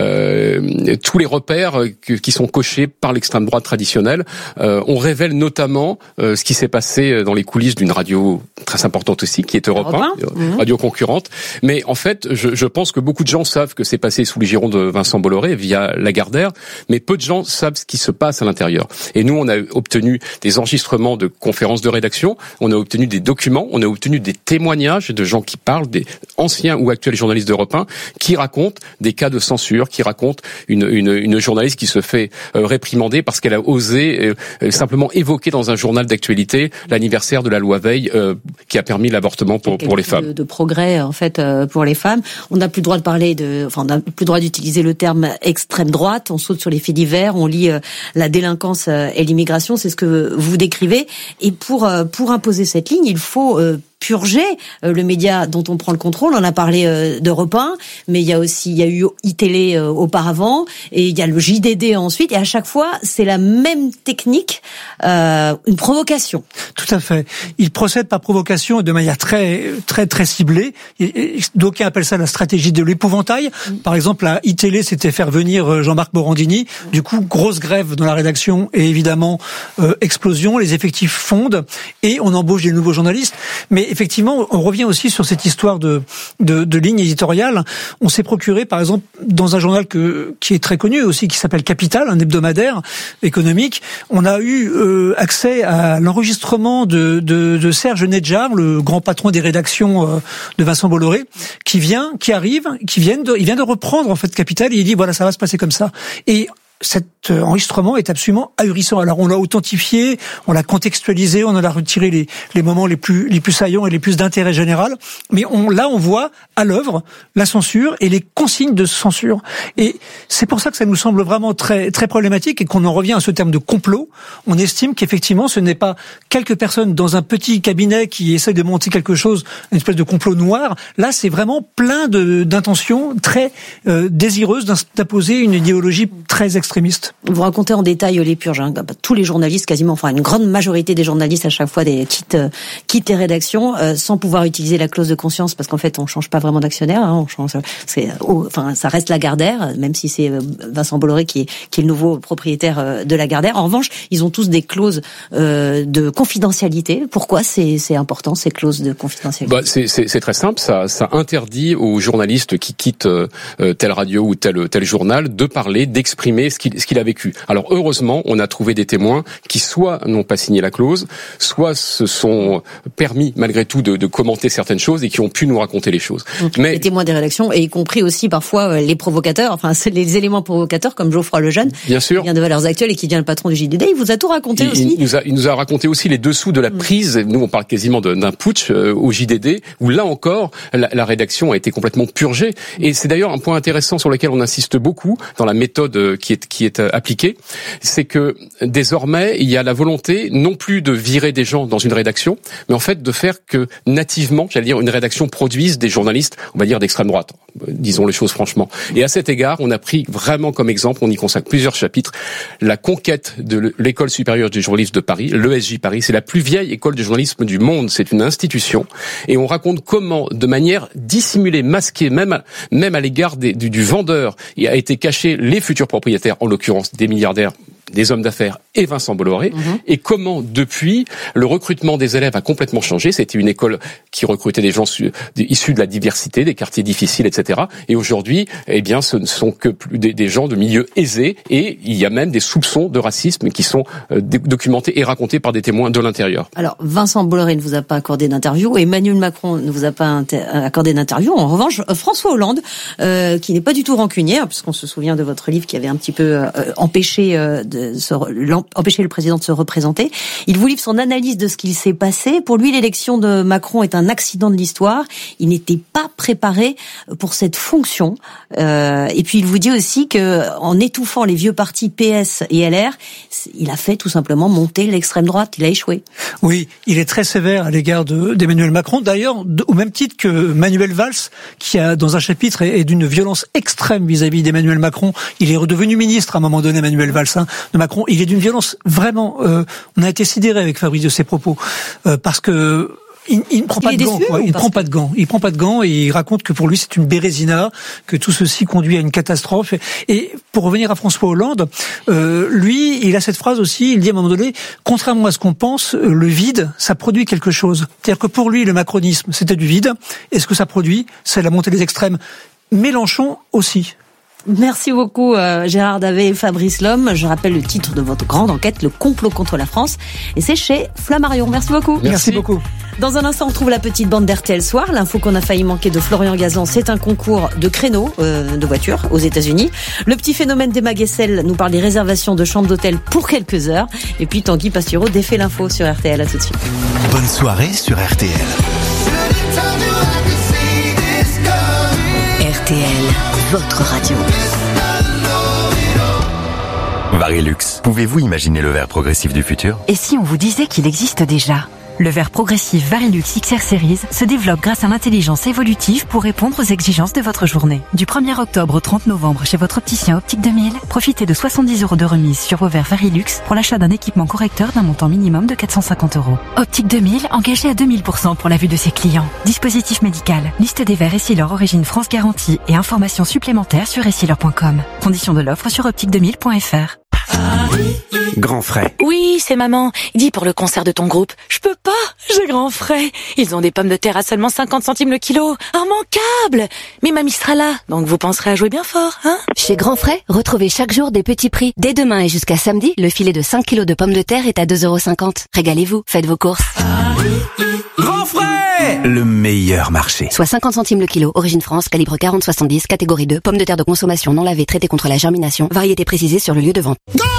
tous les repères qui sont cochés par l'extrême droite traditionnelle. On révèle notamment ce qui s'est passé dans les coulisses d'une radio très importante aussi, qui est Europe 1, radio concurrente. Mais en fait, je pense que beaucoup de gens savent que c'est passé sous les girons de Vincent Bolloré via Lagardère, mais peu de gens savent ce qui se passe à l'intérieur. Et nous, on a obtenu des enregistrements de conférences de rédaction, on a obtenu des documents, on a obtenu des témoignages de gens qui parlent, des anciens ou actuels journalistes d'Europe 1, qui racontent des cas de censure, qui racontent une journaliste qui se fait réprimander parce qu'elle a osé simplement évoquer dans un journal d'actualité l'anniversaire de la loi Veil qui a permis l'avortement pour les femmes. De progrès, en fait, pour les femmes. On n'a plus le droit de parler on n'a plus le droit d'utiliser le terme extrême droite. On saute sur les faits divers, on lit la délinquance et l'immigration. C'est ce que vous décrivez. Et pour imposer cette ligne, il faut purger le média dont on prend le contrôle. On a parlé d'Europe 1, mais il y a eu iTélé auparavant, et il y a le JDD ensuite, et à chaque fois, c'est la même technique, une provocation. Tout à fait. Il procède par provocation et de manière très, très, très ciblée. D'aucuns appellent ça la stratégie de l'épouvantail. Par exemple, à iTélé, c'était faire venir Jean-Marc Morandini. Du coup, grosse grève dans la rédaction et évidemment, explosion, les effectifs fondent et on embauche des nouveaux journalistes. Mais effectivement, on revient aussi sur cette histoire de ligne éditoriale. On s'est procuré, par exemple, dans un journal qui est très connu aussi, qui s'appelle Capital, un hebdomadaire économique, on a eu accès à l'enregistrement de Serge Nedjar, le grand patron des rédactions de Vincent Bolloré, il vient de reprendre en fait Capital et il dit voilà, ça va se passer comme ça. Et cet enregistrement est absolument ahurissant. Alors on l'a authentifié, on l'a contextualisé, on en a retiré les moments les plus saillants et les plus d'intérêt général, mais on voit à l'œuvre la censure et les consignes de censure. Et c'est pour ça que ça nous semble vraiment très très problématique et qu'on en revient à ce terme de complot. On estime qu'effectivement ce n'est pas quelques personnes dans un petit cabinet qui essayent de monter quelque chose, une espèce de complot noir. Là, c'est vraiment plein d'intentions très désireuses d'imposer une idéologie très extrémiste. Vous racontez en détail les purges. Tous les journalistes, quasiment, enfin une grande majorité des journalistes à chaque fois quittent les rédactions sans pouvoir utiliser la clause de conscience parce qu'en fait on change pas vraiment d'actionnaire. Ça reste Lagardère, même si c'est Vincent Bolloré qui est le nouveau propriétaire de Lagardère. En revanche, ils ont tous des clauses de confidentialité. Pourquoi c'est important ces clauses de confidentialité? C'est très simple. Ça interdit aux journalistes qui quittent telle radio ou tel journal de parler, d'exprimer ce qu'il a vécu. Alors heureusement, on a trouvé des témoins qui soit n'ont pas signé la clause, soit se sont permis malgré tout de commenter certaines choses et qui ont pu nous raconter les choses. Mais les témoins des rédactions, et y compris aussi parfois les provocateurs, enfin c'est les éléments provocateurs comme Geoffroy Lejeune, bien sûr, qui vient de Valeurs Actuelles et qui devient le patron du JDD. Il vous a tout raconté aussi. Il nous a raconté aussi les dessous de la prise. Nous, on parle quasiment d'un putsch au JDD, où là encore, la rédaction a été complètement purgée. Et c'est d'ailleurs un point intéressant sur lequel on insiste beaucoup dans la méthode qui est appliquée, c'est que désormais il y a la volonté non plus de virer des gens dans une rédaction, mais en fait de faire que nativement, une rédaction produise des journalistes, on va dire d'extrême droite, disons les choses franchement. Et à cet égard, on a pris vraiment comme exemple, on y consacre plusieurs chapitres, la conquête de l'École supérieure du journalisme de Paris, l'ESJ Paris. C'est la plus vieille école de journalisme du monde, c'est une institution, et on raconte comment, de manière dissimulée, masquée, même à l'égard du vendeur, il a été caché les futurs propriétaires, en l'occurrence des milliardaires des hommes d'affaires et Vincent Bolloré, et comment depuis le recrutement des élèves a complètement changé. C'était une école qui recrutait des gens issus de la diversité, des quartiers difficiles, etc. Et aujourd'hui, eh bien, ce ne sont que des gens de milieux aisés, et il y a même des soupçons de racisme qui sont documentés et racontés par des témoins de l'intérieur. Alors, Vincent Bolloré ne vous a pas accordé d'interview, Emmanuel Macron ne vous a pas accordé d'interview. En revanche, François Hollande, qui n'est pas du tout rancunier, puisqu'on se souvient de votre livre qui avait un petit peu empêché le président de se représenter. Il vous livre son analyse de ce qu'il s'est passé. Pour lui, l'élection de Macron est un accident de l'histoire. Il n'était pas préparé pour cette fonction. Et puis il vous dit aussi que, en étouffant les vieux partis PS et LR, il a fait tout simplement monter l'extrême droite. Il a échoué. Oui, il est très sévère à l'égard d'Emmanuel Macron. D'ailleurs, au même titre que Manuel Valls, qui a, dans un chapitre, est d'une violence extrême vis-à-vis d'Emmanuel Macron. Il est redevenu ministre à un moment donné, Manuel Valls, de Macron. Il est d'une violence vraiment. On a été sidéré avec Fabrice de ses propos, parce que il ne prend pas de gants. Il prend pas de gants. Il prend pas de gants et il raconte que pour lui c'est une bérésina, que tout ceci conduit à une catastrophe. Et pour revenir à François Hollande, lui, il a cette phrase aussi. Il dit à un moment donné, contrairement à ce qu'on pense, le vide, ça produit quelque chose. C'est-à-dire que pour lui, le macronisme, c'était du vide. Et ce que ça produit, c'est la montée des extrêmes. Mélenchon aussi. Merci beaucoup Gérard Davet et Fabrice Lhomme. Je rappelle le titre de votre grande enquête, Le complot contre la France. Et c'est chez Flammarion. Merci beaucoup. Merci beaucoup. Dans un instant, on retrouve la petite bande d'RTL Soir. L'info qu'on a failli manquer de Florian Gazan, c'est un concours de créneaux de voitures aux États-Unis. Le petit phénomène des Maguessel nous parle des réservations de chambres d'hôtel pour quelques heures. Et puis Tanguy Pastureau défait l'info sur RTL. À tout de suite. Bonne soirée sur RTL. RTL, votre radio. Varilux, pouvez-vous imaginer le verre progressif du futur? Et si on vous disait qu'il existe déjà? Le verre progressif Varilux XR Series se développe grâce à l'intelligence évolutive pour répondre aux exigences de votre journée. Du 1er octobre au 30 novembre chez votre opticien Optique 2000, profitez de 70 € de remise sur vos verres Varilux pour l'achat d'un équipement correcteur d'un montant minimum de 450 €. Optique 2000, engagé à 2000% pour la vue de ses clients. Dispositif médical, liste des verres Essilor Origine France Garantie et informations supplémentaires sur essilor.com. Conditions de l'offre sur optique2000.fr. Grand frais. Oui, c'est maman. Dis pour le concert de ton groupe. Je peux pas, j'ai grand frais. Ils ont des pommes de terre à seulement 50 centimes le kilo. Immanquable. Mais mamie sera là, donc vous penserez à jouer bien fort, hein? Chez Grand Frais, retrouvez chaque jour des petits prix. Dès demain et jusqu'à samedi, le filet de 5 kilos de pommes de terre est à 2,50 €. Régalez-vous, faites vos courses. Grand frais! Le meilleur marché. Soit 50 centimes le kilo. Origine France, calibre 40-70, catégorie 2. Pommes de terre de consommation non lavées, traitées contre la germination. Variété précisée sur le lieu de vente.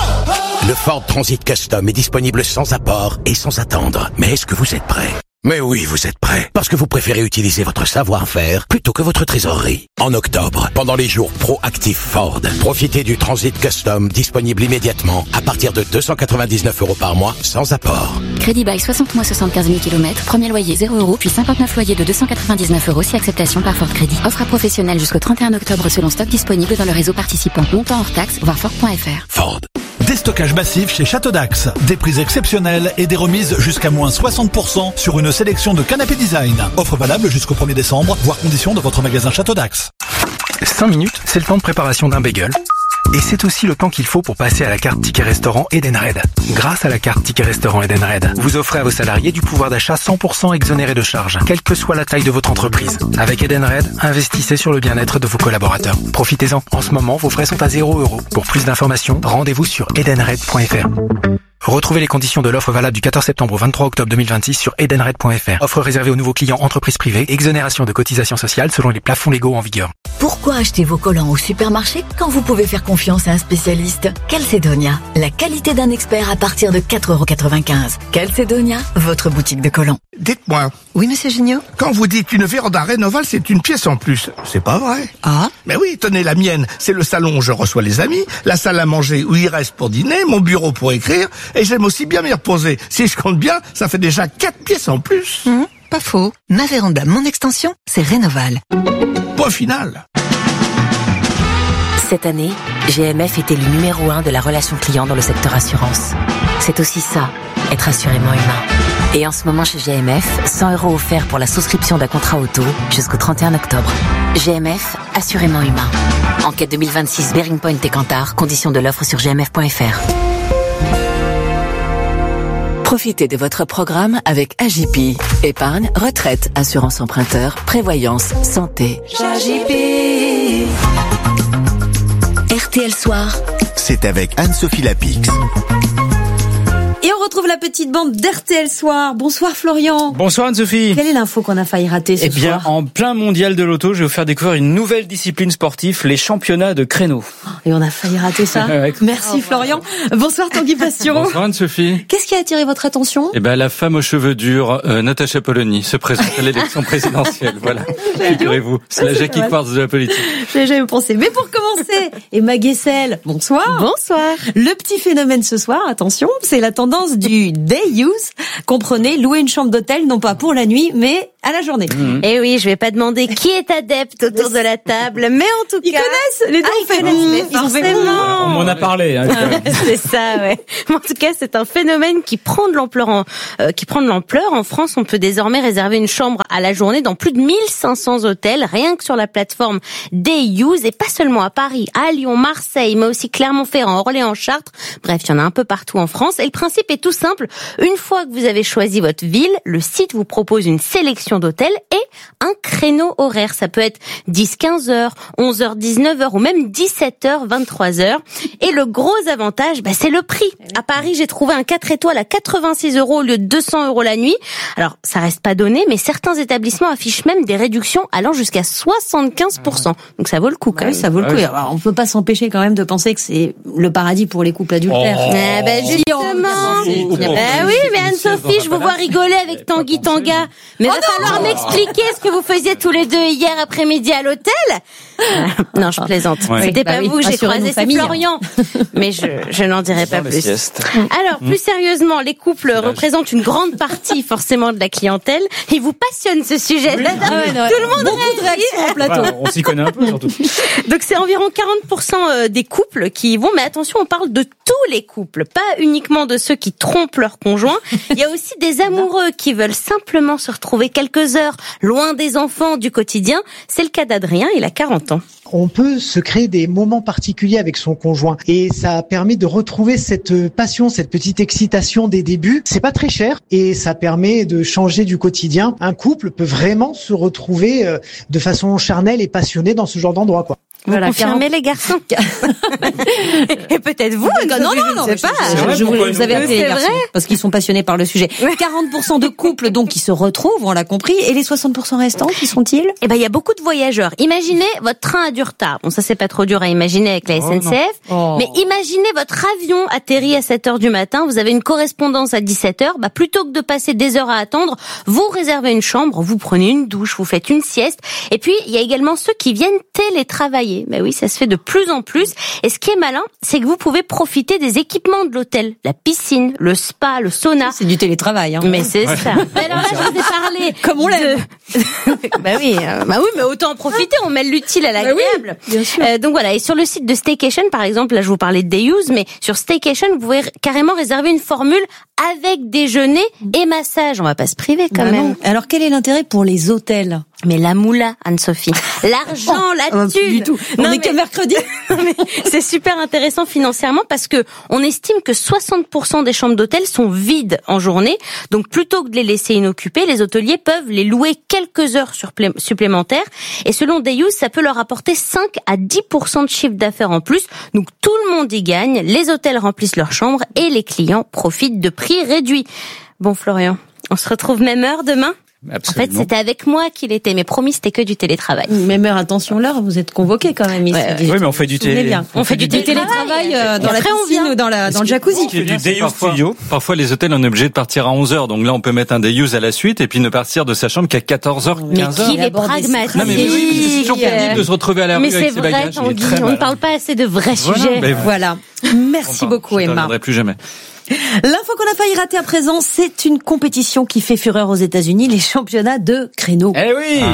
Le Ford Transit Custom est disponible sans apport et sans attendre. Mais est-ce que vous êtes prêt? Mais oui, vous êtes prêts. Parce que vous préférez utiliser votre savoir-faire plutôt que votre trésorerie. En octobre, pendant les jours Proactive Ford, profitez du Transit Custom disponible immédiatement à partir de 299 € par mois sans apport. Crédit bail 60 mois 75 000 km. Premier loyer 0 €, puis 59 loyers de 299 € si acceptation par Ford Crédit. Offre à professionnels jusqu'au 31 octobre selon stock disponible dans le réseau participant. Montant hors taxe, voir Ford.fr. Ford. Déstockage massif chez Château d'Axe. Des prix exceptionnels et des remises jusqu'à moins 60% sur une sélection de canapés design. Offre valable jusqu'au 1er décembre, voire conditions de votre magasin Château d'Axe. 5 minutes, c'est le temps de préparation d'un bagel. Et c'est aussi le temps qu'il faut pour passer à la carte Ticket Restaurant Edenred. Grâce à la carte Ticket Restaurant Edenred, vous offrez à vos salariés du pouvoir d'achat 100% exonéré de charges, quelle que soit la taille de votre entreprise. Avec Edenred, investissez sur le bien-être de vos collaborateurs. Profitez-en. En ce moment, vos frais sont à 0 €. Pour plus d'informations, rendez-vous sur edenred.fr. Retrouvez les conditions de l'offre valable du 14 septembre au 23 octobre 2026 sur edenred.fr. Offre réservée aux nouveaux clients entreprises privées. Exonération de cotisations sociales selon les plafonds légaux en vigueur. Pourquoi acheter vos collants au supermarché quand vous pouvez faire confiance à un spécialiste? Calcedonia, la qualité d'un expert à partir de 4,95 €. Calcedonia, votre boutique de collants. Dites-moi. Oui, monsieur Gignot? Quand vous dites une véranda Rénoval, c'est une pièce en plus. C'est pas vrai. Ah? Mais oui, tenez la mienne. C'est le salon où je reçois les amis, la salle à manger où ils restent pour dîner, mon bureau pour écrire, et j'aime aussi bien m'y reposer. Si je compte bien, ça fait déjà 4 pièces en plus. Pas faux. Ma véranda, mon extension, c'est Rénoval. Point final. Cette année, GMF était le numéro 1 de la relation client dans le secteur assurance. C'est aussi ça, être assurément humain. Et en ce moment chez GMF, 100 € offerts pour la souscription d'un contrat auto jusqu'au 31 octobre. GMF, assurément humain. Enquête 2026 Bearing Point et Kantar, conditions de l'offre sur gmf.fr. Profitez de votre programme avec AJP. Épargne, retraite, assurance emprunteur, prévoyance, santé. AJP. RTL Soir. C'est avec Anne-Sophie Lapix. Et on retrouve la petite bande d'RTL Soir. Bonsoir Florian. Bonsoir Anne-Sophie. Quelle est l'info qu'on a failli rater ce soir ? Eh bien, en plein mondial de l'auto, je vais vous faire découvrir une nouvelle discipline sportive, les championnats de créneau. Et on a failli rater ça. Merci Florian. Bonsoir Tanguy Passion. Bonsoir Anne-Sophie. Qu'est-ce qui a attiré votre attention ? Eh ben, la femme aux cheveux durs, Natacha Polony, se présente à l'élection présidentielle. Voilà. Figurez-vous. C'est la Jackie Quartz de la politique. J'ai jamais pensé. Mais pour commencer, Emma Guessel, bonsoir. Bonsoir. Le petit phénomène ce soir, attention, c'est la tendance du day use. Comprenez, louer une chambre d'hôtel, non pas pour la nuit, mais à la journée. Et oui, je vais pas demander qui est adepte autour de la table, mais en tout cas... Ils connaissent les deux phénomènes. Ils ont fait On m'en a parlé. Hein, c'est ça, ouais. Mais en tout cas, c'est un phénomène qui prend de l'ampleur en France. On peut désormais réserver une chambre à la journée dans plus de 1500 hôtels, rien que sur la plateforme Day Use, et pas seulement à Paris, à Lyon, Marseille, mais aussi Clermont-Ferrand, Orléans, Chartres. Bref, il y en a un peu partout en France. Et le principe est tout simple. Une fois que vous avez choisi votre ville, le site vous propose une sélection d'hôtels et un créneau horaire. Ça peut être 10-15 heures, 11h, 19h ou même 17h, 23h. Et le gros avantage, c'est le prix. À Paris, j'ai trouvé un 4 étoiles à 86 € au lieu de 200 € la nuit. Alors, ça reste pas donné, mais certains établissements affichent même des réductions allant jusqu'à 75%. Donc ça vaut le coup quand même. Ça vaut le coup. Alors, on peut pas s'empêcher quand même de penser que c'est le paradis pour les couples adultères. Justement. Oui, mais Anne-Sophie, je vous vois rigoler avec Tanguy Tanga. Mais va falloir m'expliquer ce que vous faisiez tous les deux hier après-midi à l'hôtel. Non, je plaisante. C'était pas vous, j'ai croisé, c'est Florian. Mais je n'en dirai pas plus. Alors, plus sérieusement, les couples représentent une grande partie forcément de la clientèle. Il vous passionne ce sujet. Tout le monde réagit au plateau. On s'y connaît un peu surtout. Donc c'est environ 40% des couples qui y vont, mais attention, on parle de tous les couples, pas uniquement de ceux qui trompent leur conjoint. Il y a aussi des amoureux qui veulent simplement se retrouver quelques heures loin des enfants du quotidien. C'est le cas d'Adrien, il a 40 ans. On peut se créer des moments particuliers avec son conjoint et ça permet de retrouver cette passion, cette petite excitation des débuts. C'est pas très cher et ça permet de changer du quotidien. Un couple peut vraiment se retrouver de façon charnelle et passionnée dans ce genre d'endroit, quoi. Voilà, confirmez les garçons. Et peut-être vous. Non, je sais pas. Vous avez appelé les garçons parce qu'ils sont passionnés par le sujet. 40% de couples donc qui se retrouvent, on l'a compris, et les 60% restants, qui sont-ils ? Eh ben, il y a beaucoup de voyageurs. Imaginez votre train a du retard. Bon, ça c'est pas trop dur à imaginer avec la SNCF. Mais imaginez votre avion atterri à 7h du matin, vous avez une correspondance à 17h, plutôt que de passer des heures à attendre, vous réservez une chambre, vous prenez une douche, vous faites une sieste. Et puis, il y a également ceux qui viennent télétravailler. Ben oui, ça se fait de plus en plus. Et ce qui est malin, c'est que vous pouvez profiter des équipements de l'hôtel. La piscine, le spa, le sauna. C'est du télétravail, hein. Mais c'est ça. Mais alors là, je vous ai parlé. Comme on l'aime. Oui, mais autant en profiter. On mêle l'utile à l'agréable. Oui, bien sûr. Donc voilà. Et sur le site de Staycation, par exemple, là, je vous parlais de Day Use, mais sur Staycation, vous pouvez carrément réserver une formule avec déjeuner et massage. On va pas se priver quand même. Non. Alors, quel est l'intérêt pour les hôtels ? Mais la moula, Anne-Sophie. L'argent, la thune. Du tout. On est que mercredi. Mais c'est super intéressant financièrement parce que on estime que 60% des chambres d'hôtel sont vides en journée. Donc plutôt que de les laisser inoccupées, les hôteliers peuvent les louer quelques heures supplémentaires. Et selon Day Use, ça peut leur apporter 5 à 10% de chiffre d'affaires en plus. Donc tout le monde y gagne. Les hôtels remplissent leurs chambres et les clients profitent de prix réduits. Bon Florian, on se retrouve même heure demain ? Absolument. En fait, c'était avec moi qu'il était, mais promis, c'était que du télétravail. Même heure, attention l'heure, vous êtes convoqués quand même ici. Oui, mais on fait du télétravail. On fait du télétravail dans la piscine ou dans le jacuzzi. Du day use studio. Parfois, les hôtels, on est obligé de partir à 11h. Donc là, on peut mettre un day use à la suite et puis ne partir de sa chambre qu'à 14h, 15h. Mais qu'il est pragmatique. Non, mais oui, c'est toujours pénible de se retrouver à la rue avec ses bagages. Mais c'est vrai, Tanguy, on ne parle pas assez de vrais sujets. Voilà. Merci beaucoup, Emma. Je ne reviendrai plus jamais. L'info qu'on a failli rater à présent, c'est une compétition qui fait fureur aux États-Unis, les championnats de créneau. Eh oui.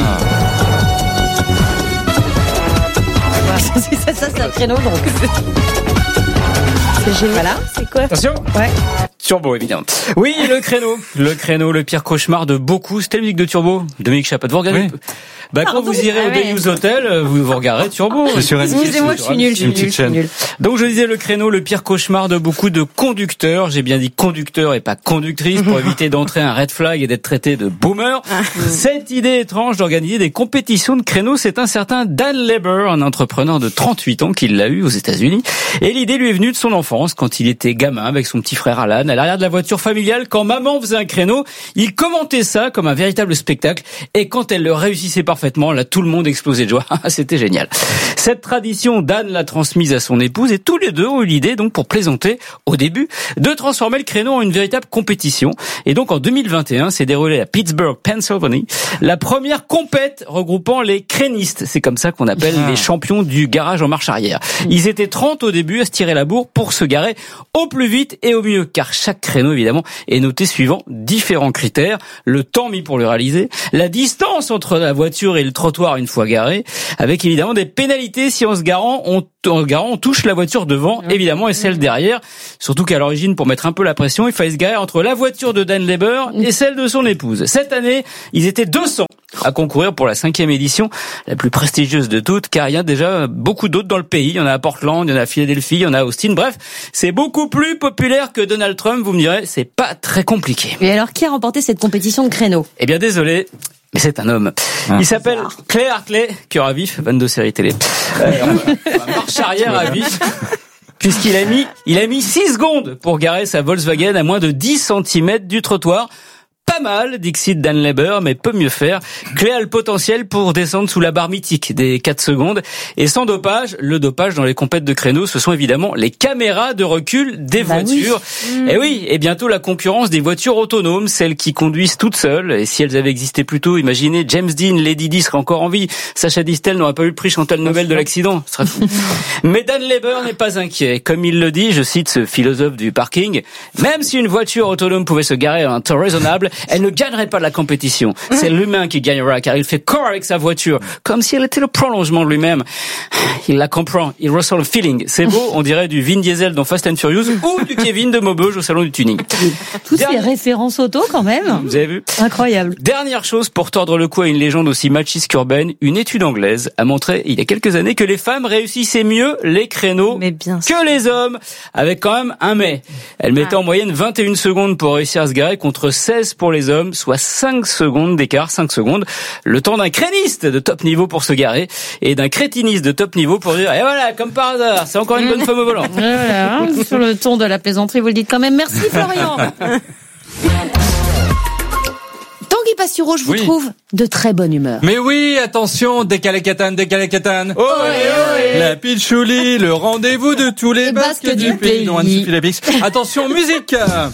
Ça c'est un créneau donc. C'est génial. Voilà. C'est quoi ? Attention. Ouais. Turbo, évidemment. Oui, le créneau, le pire cauchemar de beaucoup. C'était la musique de Turbo. Dominique Chapat, vous regardez? Oui. Quand vous irez au Deus Hotel, vous regarderez Turbo. Excusez-moi, je suis nul. Donc je disais le créneau, le pire cauchemar de beaucoup de conducteurs. J'ai bien dit conducteur et pas conductrice pour éviter d'entrer un red flag et d'être traité de boomer. Cette idée étrange d'organiser des compétitions de créneaux, c'est un certain Dan Leber, un entrepreneur de 38 ans qui l'a eu aux États-Unis. Et l'idée lui est venue de son enfance quand il était gamin avec son petit frère Alan à l'arrière de la voiture familiale. Quand maman faisait un créneau, il commentait ça comme un véritable spectacle. Et quand elle le réussissait parfaitement, là tout le monde explosait de joie. C'était génial. Cette tradition, Dan l'a transmise à son épouse et tous les deux ont eu l'idée, donc pour plaisanter au début, de transformer le créneau en une véritable compétition. Et donc en 2021, s'est déroulée à Pittsburgh, Pennsylvanie, la première compète regroupant les crénistes. C'est comme ça qu'on appelle les champions du garage en marche arrière. Ils étaient 30 au début à se tirer la bourre pour se garer au plus vite et au mieux, car chaque créneau évidemment est noté suivant différents critères: le temps mis pour le réaliser, la distance entre la voiture et le trottoir une fois garé, avec évidemment des pénalités si en se garant on touche la voiture devant évidemment et celle derrière. Surtout qu'à l'origine, pour mettre un peu la pression, il fallait se garer entre la voiture de Dan Leber et celle de son épouse. Cette année, ils étaient 200 à concourir pour la 5e édition, la plus prestigieuse de toutes, car il y a déjà beaucoup d'autres dans le pays. Il y en a à Portland, il y en a à Philadelphie, il y en a à Austin. Bref, c'est beaucoup plus populaire que Donald Trump. Vous me direz, c'est pas très compliqué. Et alors, qui a remporté cette compétition de créneau? Eh bien, désolé, mais c'est un homme. Il s'appelle Clay Hartley, cœur à vif, 22 séries télé. Marche arrière à vif. Puisqu'il a mis 6 secondes pour garer sa Volkswagen à moins de 10 cm du trottoir. Pas mal, dixit Dan Leber, mais peut mieux faire. Clay a le potentiel pour descendre sous la barre mythique des 4 secondes. Et sans dopage, le dopage dans les compètes de créneaux, ce sont évidemment les caméras de recul des voitures. Oui. Et oui, et bientôt la concurrence des voitures autonomes, celles qui conduisent toutes seules. Et si elles avaient existé plus tôt, imaginez, James Dean, Lady Di serait encore en vie. Sacha Distel n'aurait pas eu le prix Chantal Nobel de l'accident. Ce serait fou. Mais Dan Leber n'est pas inquiet. Comme il le dit, je cite ce philosophe du parking, même si une voiture autonome pouvait se garer à un temps raisonnable, elle ne gagnerait pas la compétition. C'est l'humain qui gagnera, car il fait corps avec sa voiture, comme si elle était le prolongement de lui-même. Il la comprend, il ressent le feeling. C'est beau, on dirait du Vin Diesel dans Fast and Furious ou du Kevin de Maubeuge au salon du tuning. Toutes ces références auto quand même. Vous avez vu? Incroyable. Dernière chose pour tordre le cou à une légende aussi machiste qu'urbaine, une étude anglaise a montré il y a quelques années que les femmes réussissaient mieux les créneaux que les hommes, avec quand même un mais. Elles mettaient en moyenne 21 secondes pour réussir à se garer contre 16 pour les hommes, soit 5 secondes d'écart, 5 secondes. Le temps d'un créniste de top niveau pour se garer et d'un crétiniste de top niveau pour dire, et voilà, comme par hasard, c'est encore une bonne femme au volant. Voilà, sur le ton de la plaisanterie, vous le dites quand même. Merci Florian. Tanguy Pastureau, je vous trouve de très bonne humeur. Mais oui, attention, décalé catane. Oh, la pitchouli, le rendez-vous de tous les basques du pays. Non, Anne-Sophie Lapix. Attention, musique.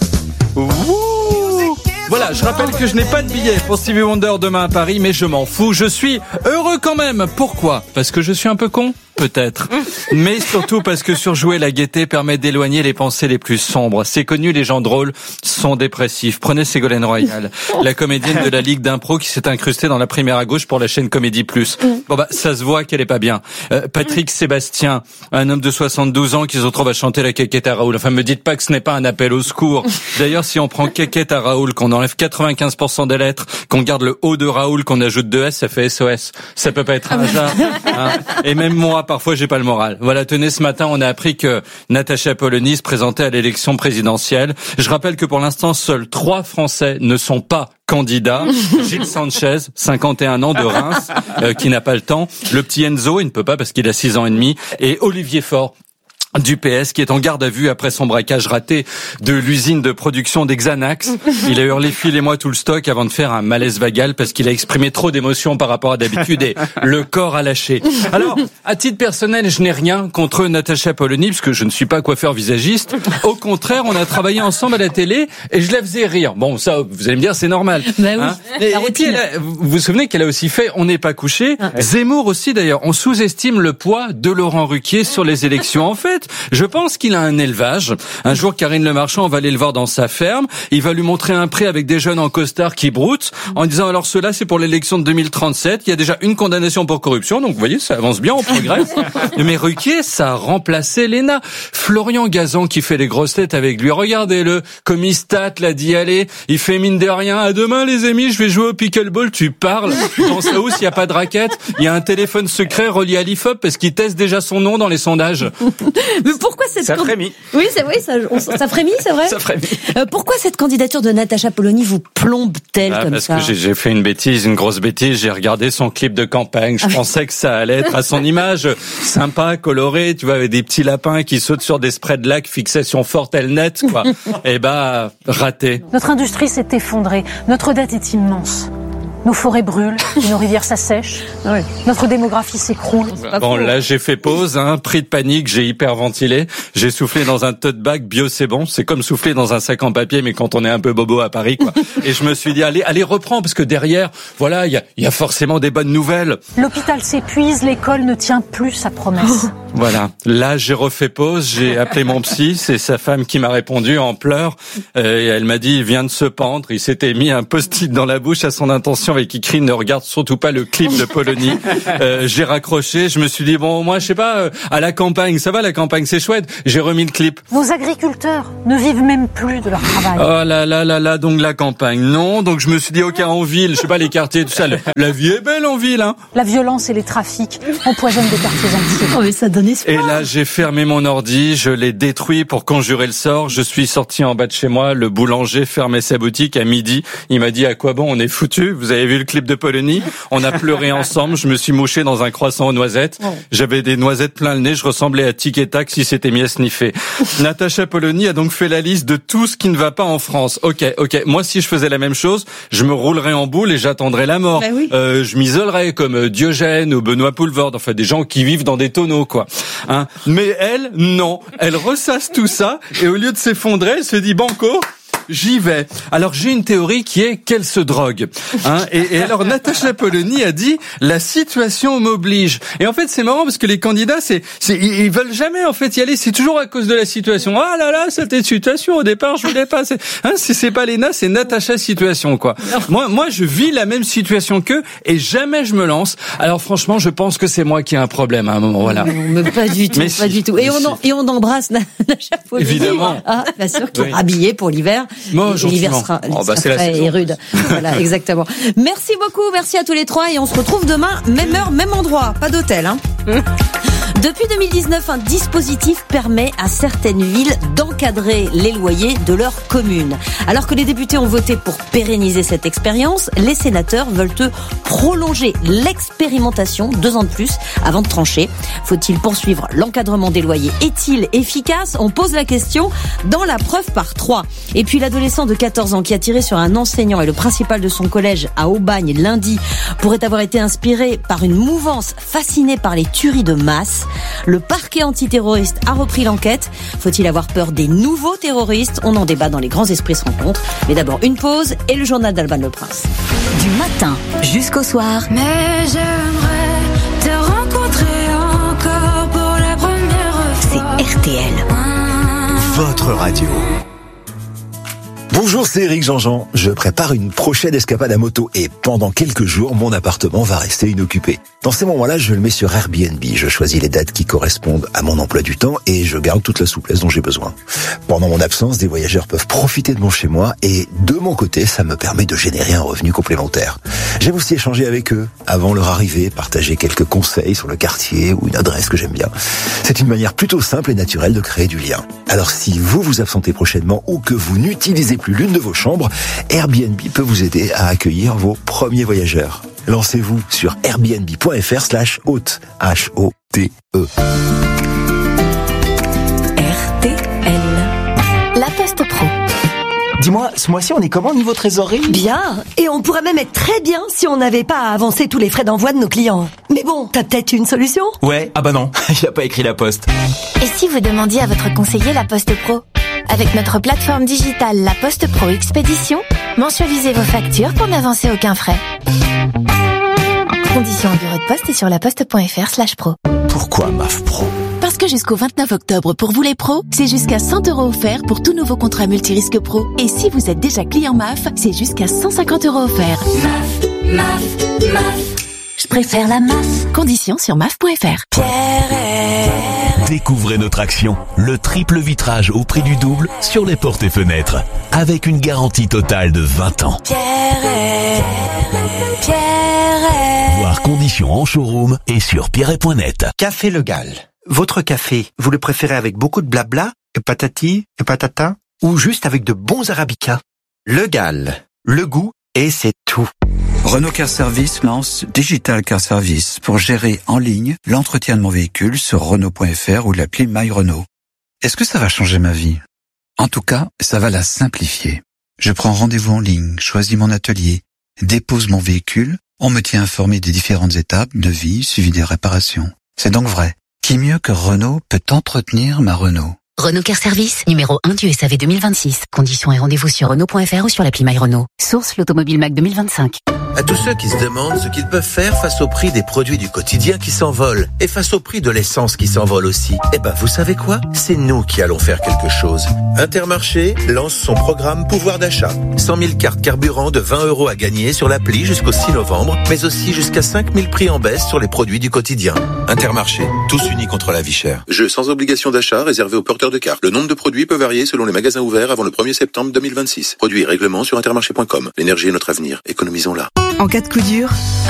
Voilà, je rappelle que je n'ai pas de billet pour Stevie Wonder demain à Paris, mais je m'en fous, je suis heureux quand même. Pourquoi? Parce que je suis un peu con? Peut-être. Mais surtout parce que surjouer la gaieté permet d'éloigner les pensées les plus sombres. C'est connu, les gens drôles sont dépressifs. Prenez Ségolène Royal, la comédienne de la Ligue d'impro qui s'est incrustée dans la primaire à gauche pour la chaîne Comédie Plus. Bon ça se voit qu'elle est pas bien. Patrick Sébastien, un homme de 72 ans qui se retrouve à chanter la Kékette à Raoul. Enfin, me dites pas que ce n'est pas un appel au secours. D'ailleurs, si on prend Kékette à Raoul, qu'on enlève 95% des lettres, qu'on garde le O de Raoul, qu'on ajoute 2 S, ça fait SOS. Ça peut pas être un hasard. Hein. Et même moi, parfois j'ai pas le moral. Voilà, tenez, ce matin on a appris que Natacha Polony se présentait à l'élection présidentielle. Je rappelle que pour l'instant seuls 3 Français ne sont pas candidats. Gilles Sanchez, 51 ans de Reims, qui n'a pas le temps. Le petit Enzo, il ne peut pas parce qu'il a 6 ans et demi. Et Olivier Faure, du PS, qui est en garde à vue après son braquage raté de l'usine de production des Xanax. Il a hurlé, filez-moi tout le stock, avant de faire un malaise vagal parce qu'il a exprimé trop d'émotions par rapport à d'habitude et le corps a lâché. Alors, à titre personnel, je n'ai rien contre Natacha Polony parce que je ne suis pas coiffeur visagiste. Au contraire, on a travaillé ensemble à la télé et je la faisais rire. Bon, ça, vous allez me dire, c'est normal. Bah oui, hein. Et puis, vous vous souvenez qu'elle a aussi fait On n'est pas couché. Zemmour aussi, d'ailleurs. On sous-estime le poids de Laurent Ruquier sur les élections. En fait, minutes. Je pense qu'il a un élevage. Un jour, Karine Le Marchand va aller le voir dans sa ferme. Il va lui montrer un pré avec des jeunes en costard qui broutent en disant alors cela c'est pour l'élection de 2037. Il y a déjà une condamnation pour corruption. Donc vous voyez, ça avance bien, on progresse. Mais Ruquier, ça a remplacé l'ENA. Florian Gazan qui fait les grosses têtes avec lui. Regardez-le, comme il state là d'y aller. Il fait mine de rien. À demain les amis, je vais jouer au pickleball. Tu parles. Dans sa housse, il n'y a pas de raquette. Il y a un téléphone secret relié à l'IFOP parce qu'il teste déjà son nom dans les sondages. Mais pourquoi cette Ça frémit. Oui, c'est vrai, ça frémit, c'est vrai. Ça frémit. Pourquoi cette candidature de Natacha Polony vous plombe-t-elle comme parce ça? que j'ai fait une bêtise, une grosse bêtise. J'ai regardé son clip de campagne. Je pensais que ça allait être à son image, sympa, coloré, tu vois, avec des petits lapins qui sautent sur des sprays de lac, fixation forte, Elnet, quoi. Et raté. Notre industrie s'est effondrée. Notre dette est immense. Nos forêts brûlent, nos rivières s'assèchent, notre démographie s'écroule. Bon, là, j'ai fait pause, pris de panique, j'ai hyperventilé, j'ai soufflé dans un tote bag, bio c'est bon, c'est comme souffler dans un sac en papier, mais quand on est un peu bobo à Paris, quoi. Et je me suis dit, allez, reprends, parce que derrière, voilà, il y a forcément des bonnes nouvelles. L'hôpital s'épuise, l'école ne tient plus sa promesse. Voilà. Là, j'ai refait pause, j'ai appelé mon psy, c'est sa femme qui m'a répondu en pleurs, et elle m'a dit, il vient de se pendre, il s'était mis un post-it dans la bouche à son intention avec écrit ne regarde surtout pas le clip de Polony. J'ai raccroché, je me suis dit bon moi je sais pas, à la campagne, ça va la campagne, c'est chouette. J'ai remis le clip. Nos agriculteurs ne vivent même plus de leur travail. Oh là, donc la campagne, non. Donc je me suis dit ok en ville, je sais pas les quartiers, tout ça, la vie est belle en ville, La violence et les trafics empoisonnent des quartiers entiers. Oh mais ça donne espoir. Et là j'ai fermé mon ordi, je l'ai détruit pour conjurer le sort. Je suis sorti en bas de chez moi, le boulanger fermait sa boutique à midi. Il m'a dit à quoi bon, on est foutu. Vous avez vu le clip de Polony? On a pleuré ensemble, je me suis mouché dans un croissant aux noisettes. J'avais des noisettes plein le nez, je ressemblais à Tic et Tac si c'était mis à sniffer. Natacha Polony a donc fait la liste de tout ce qui ne va pas en France. Ok. Moi, si je faisais la même chose, je me roulerais en boule et j'attendrais la mort. Je m'isolerais comme Diogène ou Benoît Poulvord, enfin des gens qui vivent dans des tonneaux, quoi. Mais elle, non. Elle ressasse tout ça et au lieu de s'effondrer, elle se dit banco. J'y vais. Alors j'ai une théorie qui est qu'elle se drogue. Et alors Natacha Polony a dit la situation m'oblige. Et en fait c'est marrant parce que les candidats ils veulent jamais en fait y aller. C'est toujours à cause de la situation. Ah là c'était une situation au départ je voulais pas. C'est pas l'ENA, c'est Natacha situation quoi. Moi je vis la même situation qu'eux et jamais je me lance. Alors franchement je pense que c'est moi qui ai un problème à un moment. Voilà. Non, mais pas du tout, pas du tout. Et on embrasse Natacha Polony. Évidemment. Bien sûr qui est habillée pour l'hiver. L'hiver sera frais et rude. Voilà, exactement. Merci beaucoup, merci à tous les trois et on se retrouve demain, même heure, même endroit, pas d'hôtel. Depuis 2019, un dispositif permet à certaines villes d'encadrer les loyers de leur commune. Alors que les députés ont voté pour pérenniser cette expérience, les sénateurs veulent prolonger l'expérimentation 2 ans de plus avant de trancher. Faut-il poursuivre l'encadrement des loyers? Est-il efficace? On pose la question dans la preuve par 3. Et puis l'adolescent de 14 ans qui a tiré sur un enseignant et le principal de son collège à Aubagne lundi pourrait avoir été inspiré par une mouvance fascinée par les tueries de masse. Le parquet antiterroriste a repris l'enquête. Faut-il avoir peur des nouveaux terroristes? On en débat dans Les Grands Esprits se rencontrent. Mais d'abord une pause et le journal d'Alban Le Prince. Du matin jusqu'au soir. Mais j'aimerais te rencontrer encore pour la première fois. C'est RTL. Votre radio. Bonjour, c'est Eric Jean-Jean. Je prépare une prochaine escapade à moto et pendant quelques jours, mon appartement va rester inoccupé. Dans ces moments-là, je le mets sur Airbnb. Je choisis les dates qui correspondent à mon emploi du temps et je garde toute la souplesse dont j'ai besoin. Pendant mon absence, des voyageurs peuvent profiter de mon chez-moi et de mon côté, ça me permet de générer un revenu complémentaire. J'aime aussi échanger avec eux avant leur arrivée, partager quelques conseils sur le quartier ou une adresse que j'aime bien. C'est une manière plutôt simple et naturelle de créer du lien. Alors si vous vous absentez prochainement ou que vous n'utilisez plus l'une de vos chambres, Airbnb peut vous aider à accueillir vos premiers voyageurs. Lancez-vous sur airbnb.fr/hôte. H-O-T-E. RTL. La Poste Pro. Dis-moi, ce mois-ci, on est comment niveau trésorerie? Bien, et on pourrait même être très bien si on n'avait pas à avancer tous les frais d'envoi de nos clients. Mais bon, t'as peut-être une solution? Ouais, ah bah non, il a pas écrit la Poste. Et si vous demandiez à votre conseiller la Poste Pro? Avec notre plateforme digitale La Poste Pro Expédition, mensualisez vos factures pour n'avancer aucun frais. Conditions en bureau de poste et sur laposte.fr/pro. Pourquoi MAF Pro? Parce que jusqu'au 29 octobre, pour vous les pros, c'est jusqu'à 100 € offerts pour tout nouveau contrat multirisque pro. Et si vous êtes déjà client MAF, c'est jusqu'à 150 € offerts. MAF. Je préfère la MAF. Conditions sur MAF.fr. Découvrez notre action, le triple vitrage au prix du double sur les portes et fenêtres, avec une garantie totale de 20 ans. Voir conditions en showroom et sur pierret.net. Café Le Gall. Votre café, vous le préférez avec beaucoup de blabla, et patati, et patata, ou juste avec de bons arabicas? Le Gall. Le goût, et c'est tout. Renault Car Service lance Digital Car Service pour gérer en ligne l'entretien de mon véhicule sur Renault.fr ou l'appli My Renault. Est-ce que ça va changer ma vie? En tout cas, ça va la simplifier. Je prends rendez-vous en ligne, choisis mon atelier, dépose mon véhicule, on me tient informé des différentes étapes, devis, suivi des réparations. C'est donc vrai. Qui mieux que Renault peut entretenir ma Renault? Renault Car Service, numéro 1 du SAV 2026. Conditions et rendez-vous sur Renault.fr ou sur l'appli My Renault. Source l'Automobile Mac 2025. À tous ceux qui se demandent ce qu'ils peuvent faire face au prix des produits du quotidien qui s'envolent et face au prix de l'essence qui s'envole aussi, vous savez quoi? C'est nous qui allons faire quelque chose. Intermarché lance son programme pouvoir d'achat. 100 000 cartes carburant de 20 € à gagner sur l'appli jusqu'au 6 novembre, mais aussi jusqu'à 5 000 prix en baisse sur les produits du quotidien. Intermarché, tous unis contre la vie chère. Jeu sans obligation d'achat réservé aux porteurs de cartes. Le nombre de produits peut varier selon les magasins ouverts avant le 1er septembre 2026. Produits et règlements sur intermarché.com. L'énergie est notre avenir. Économisons-la. En cas de coup dur,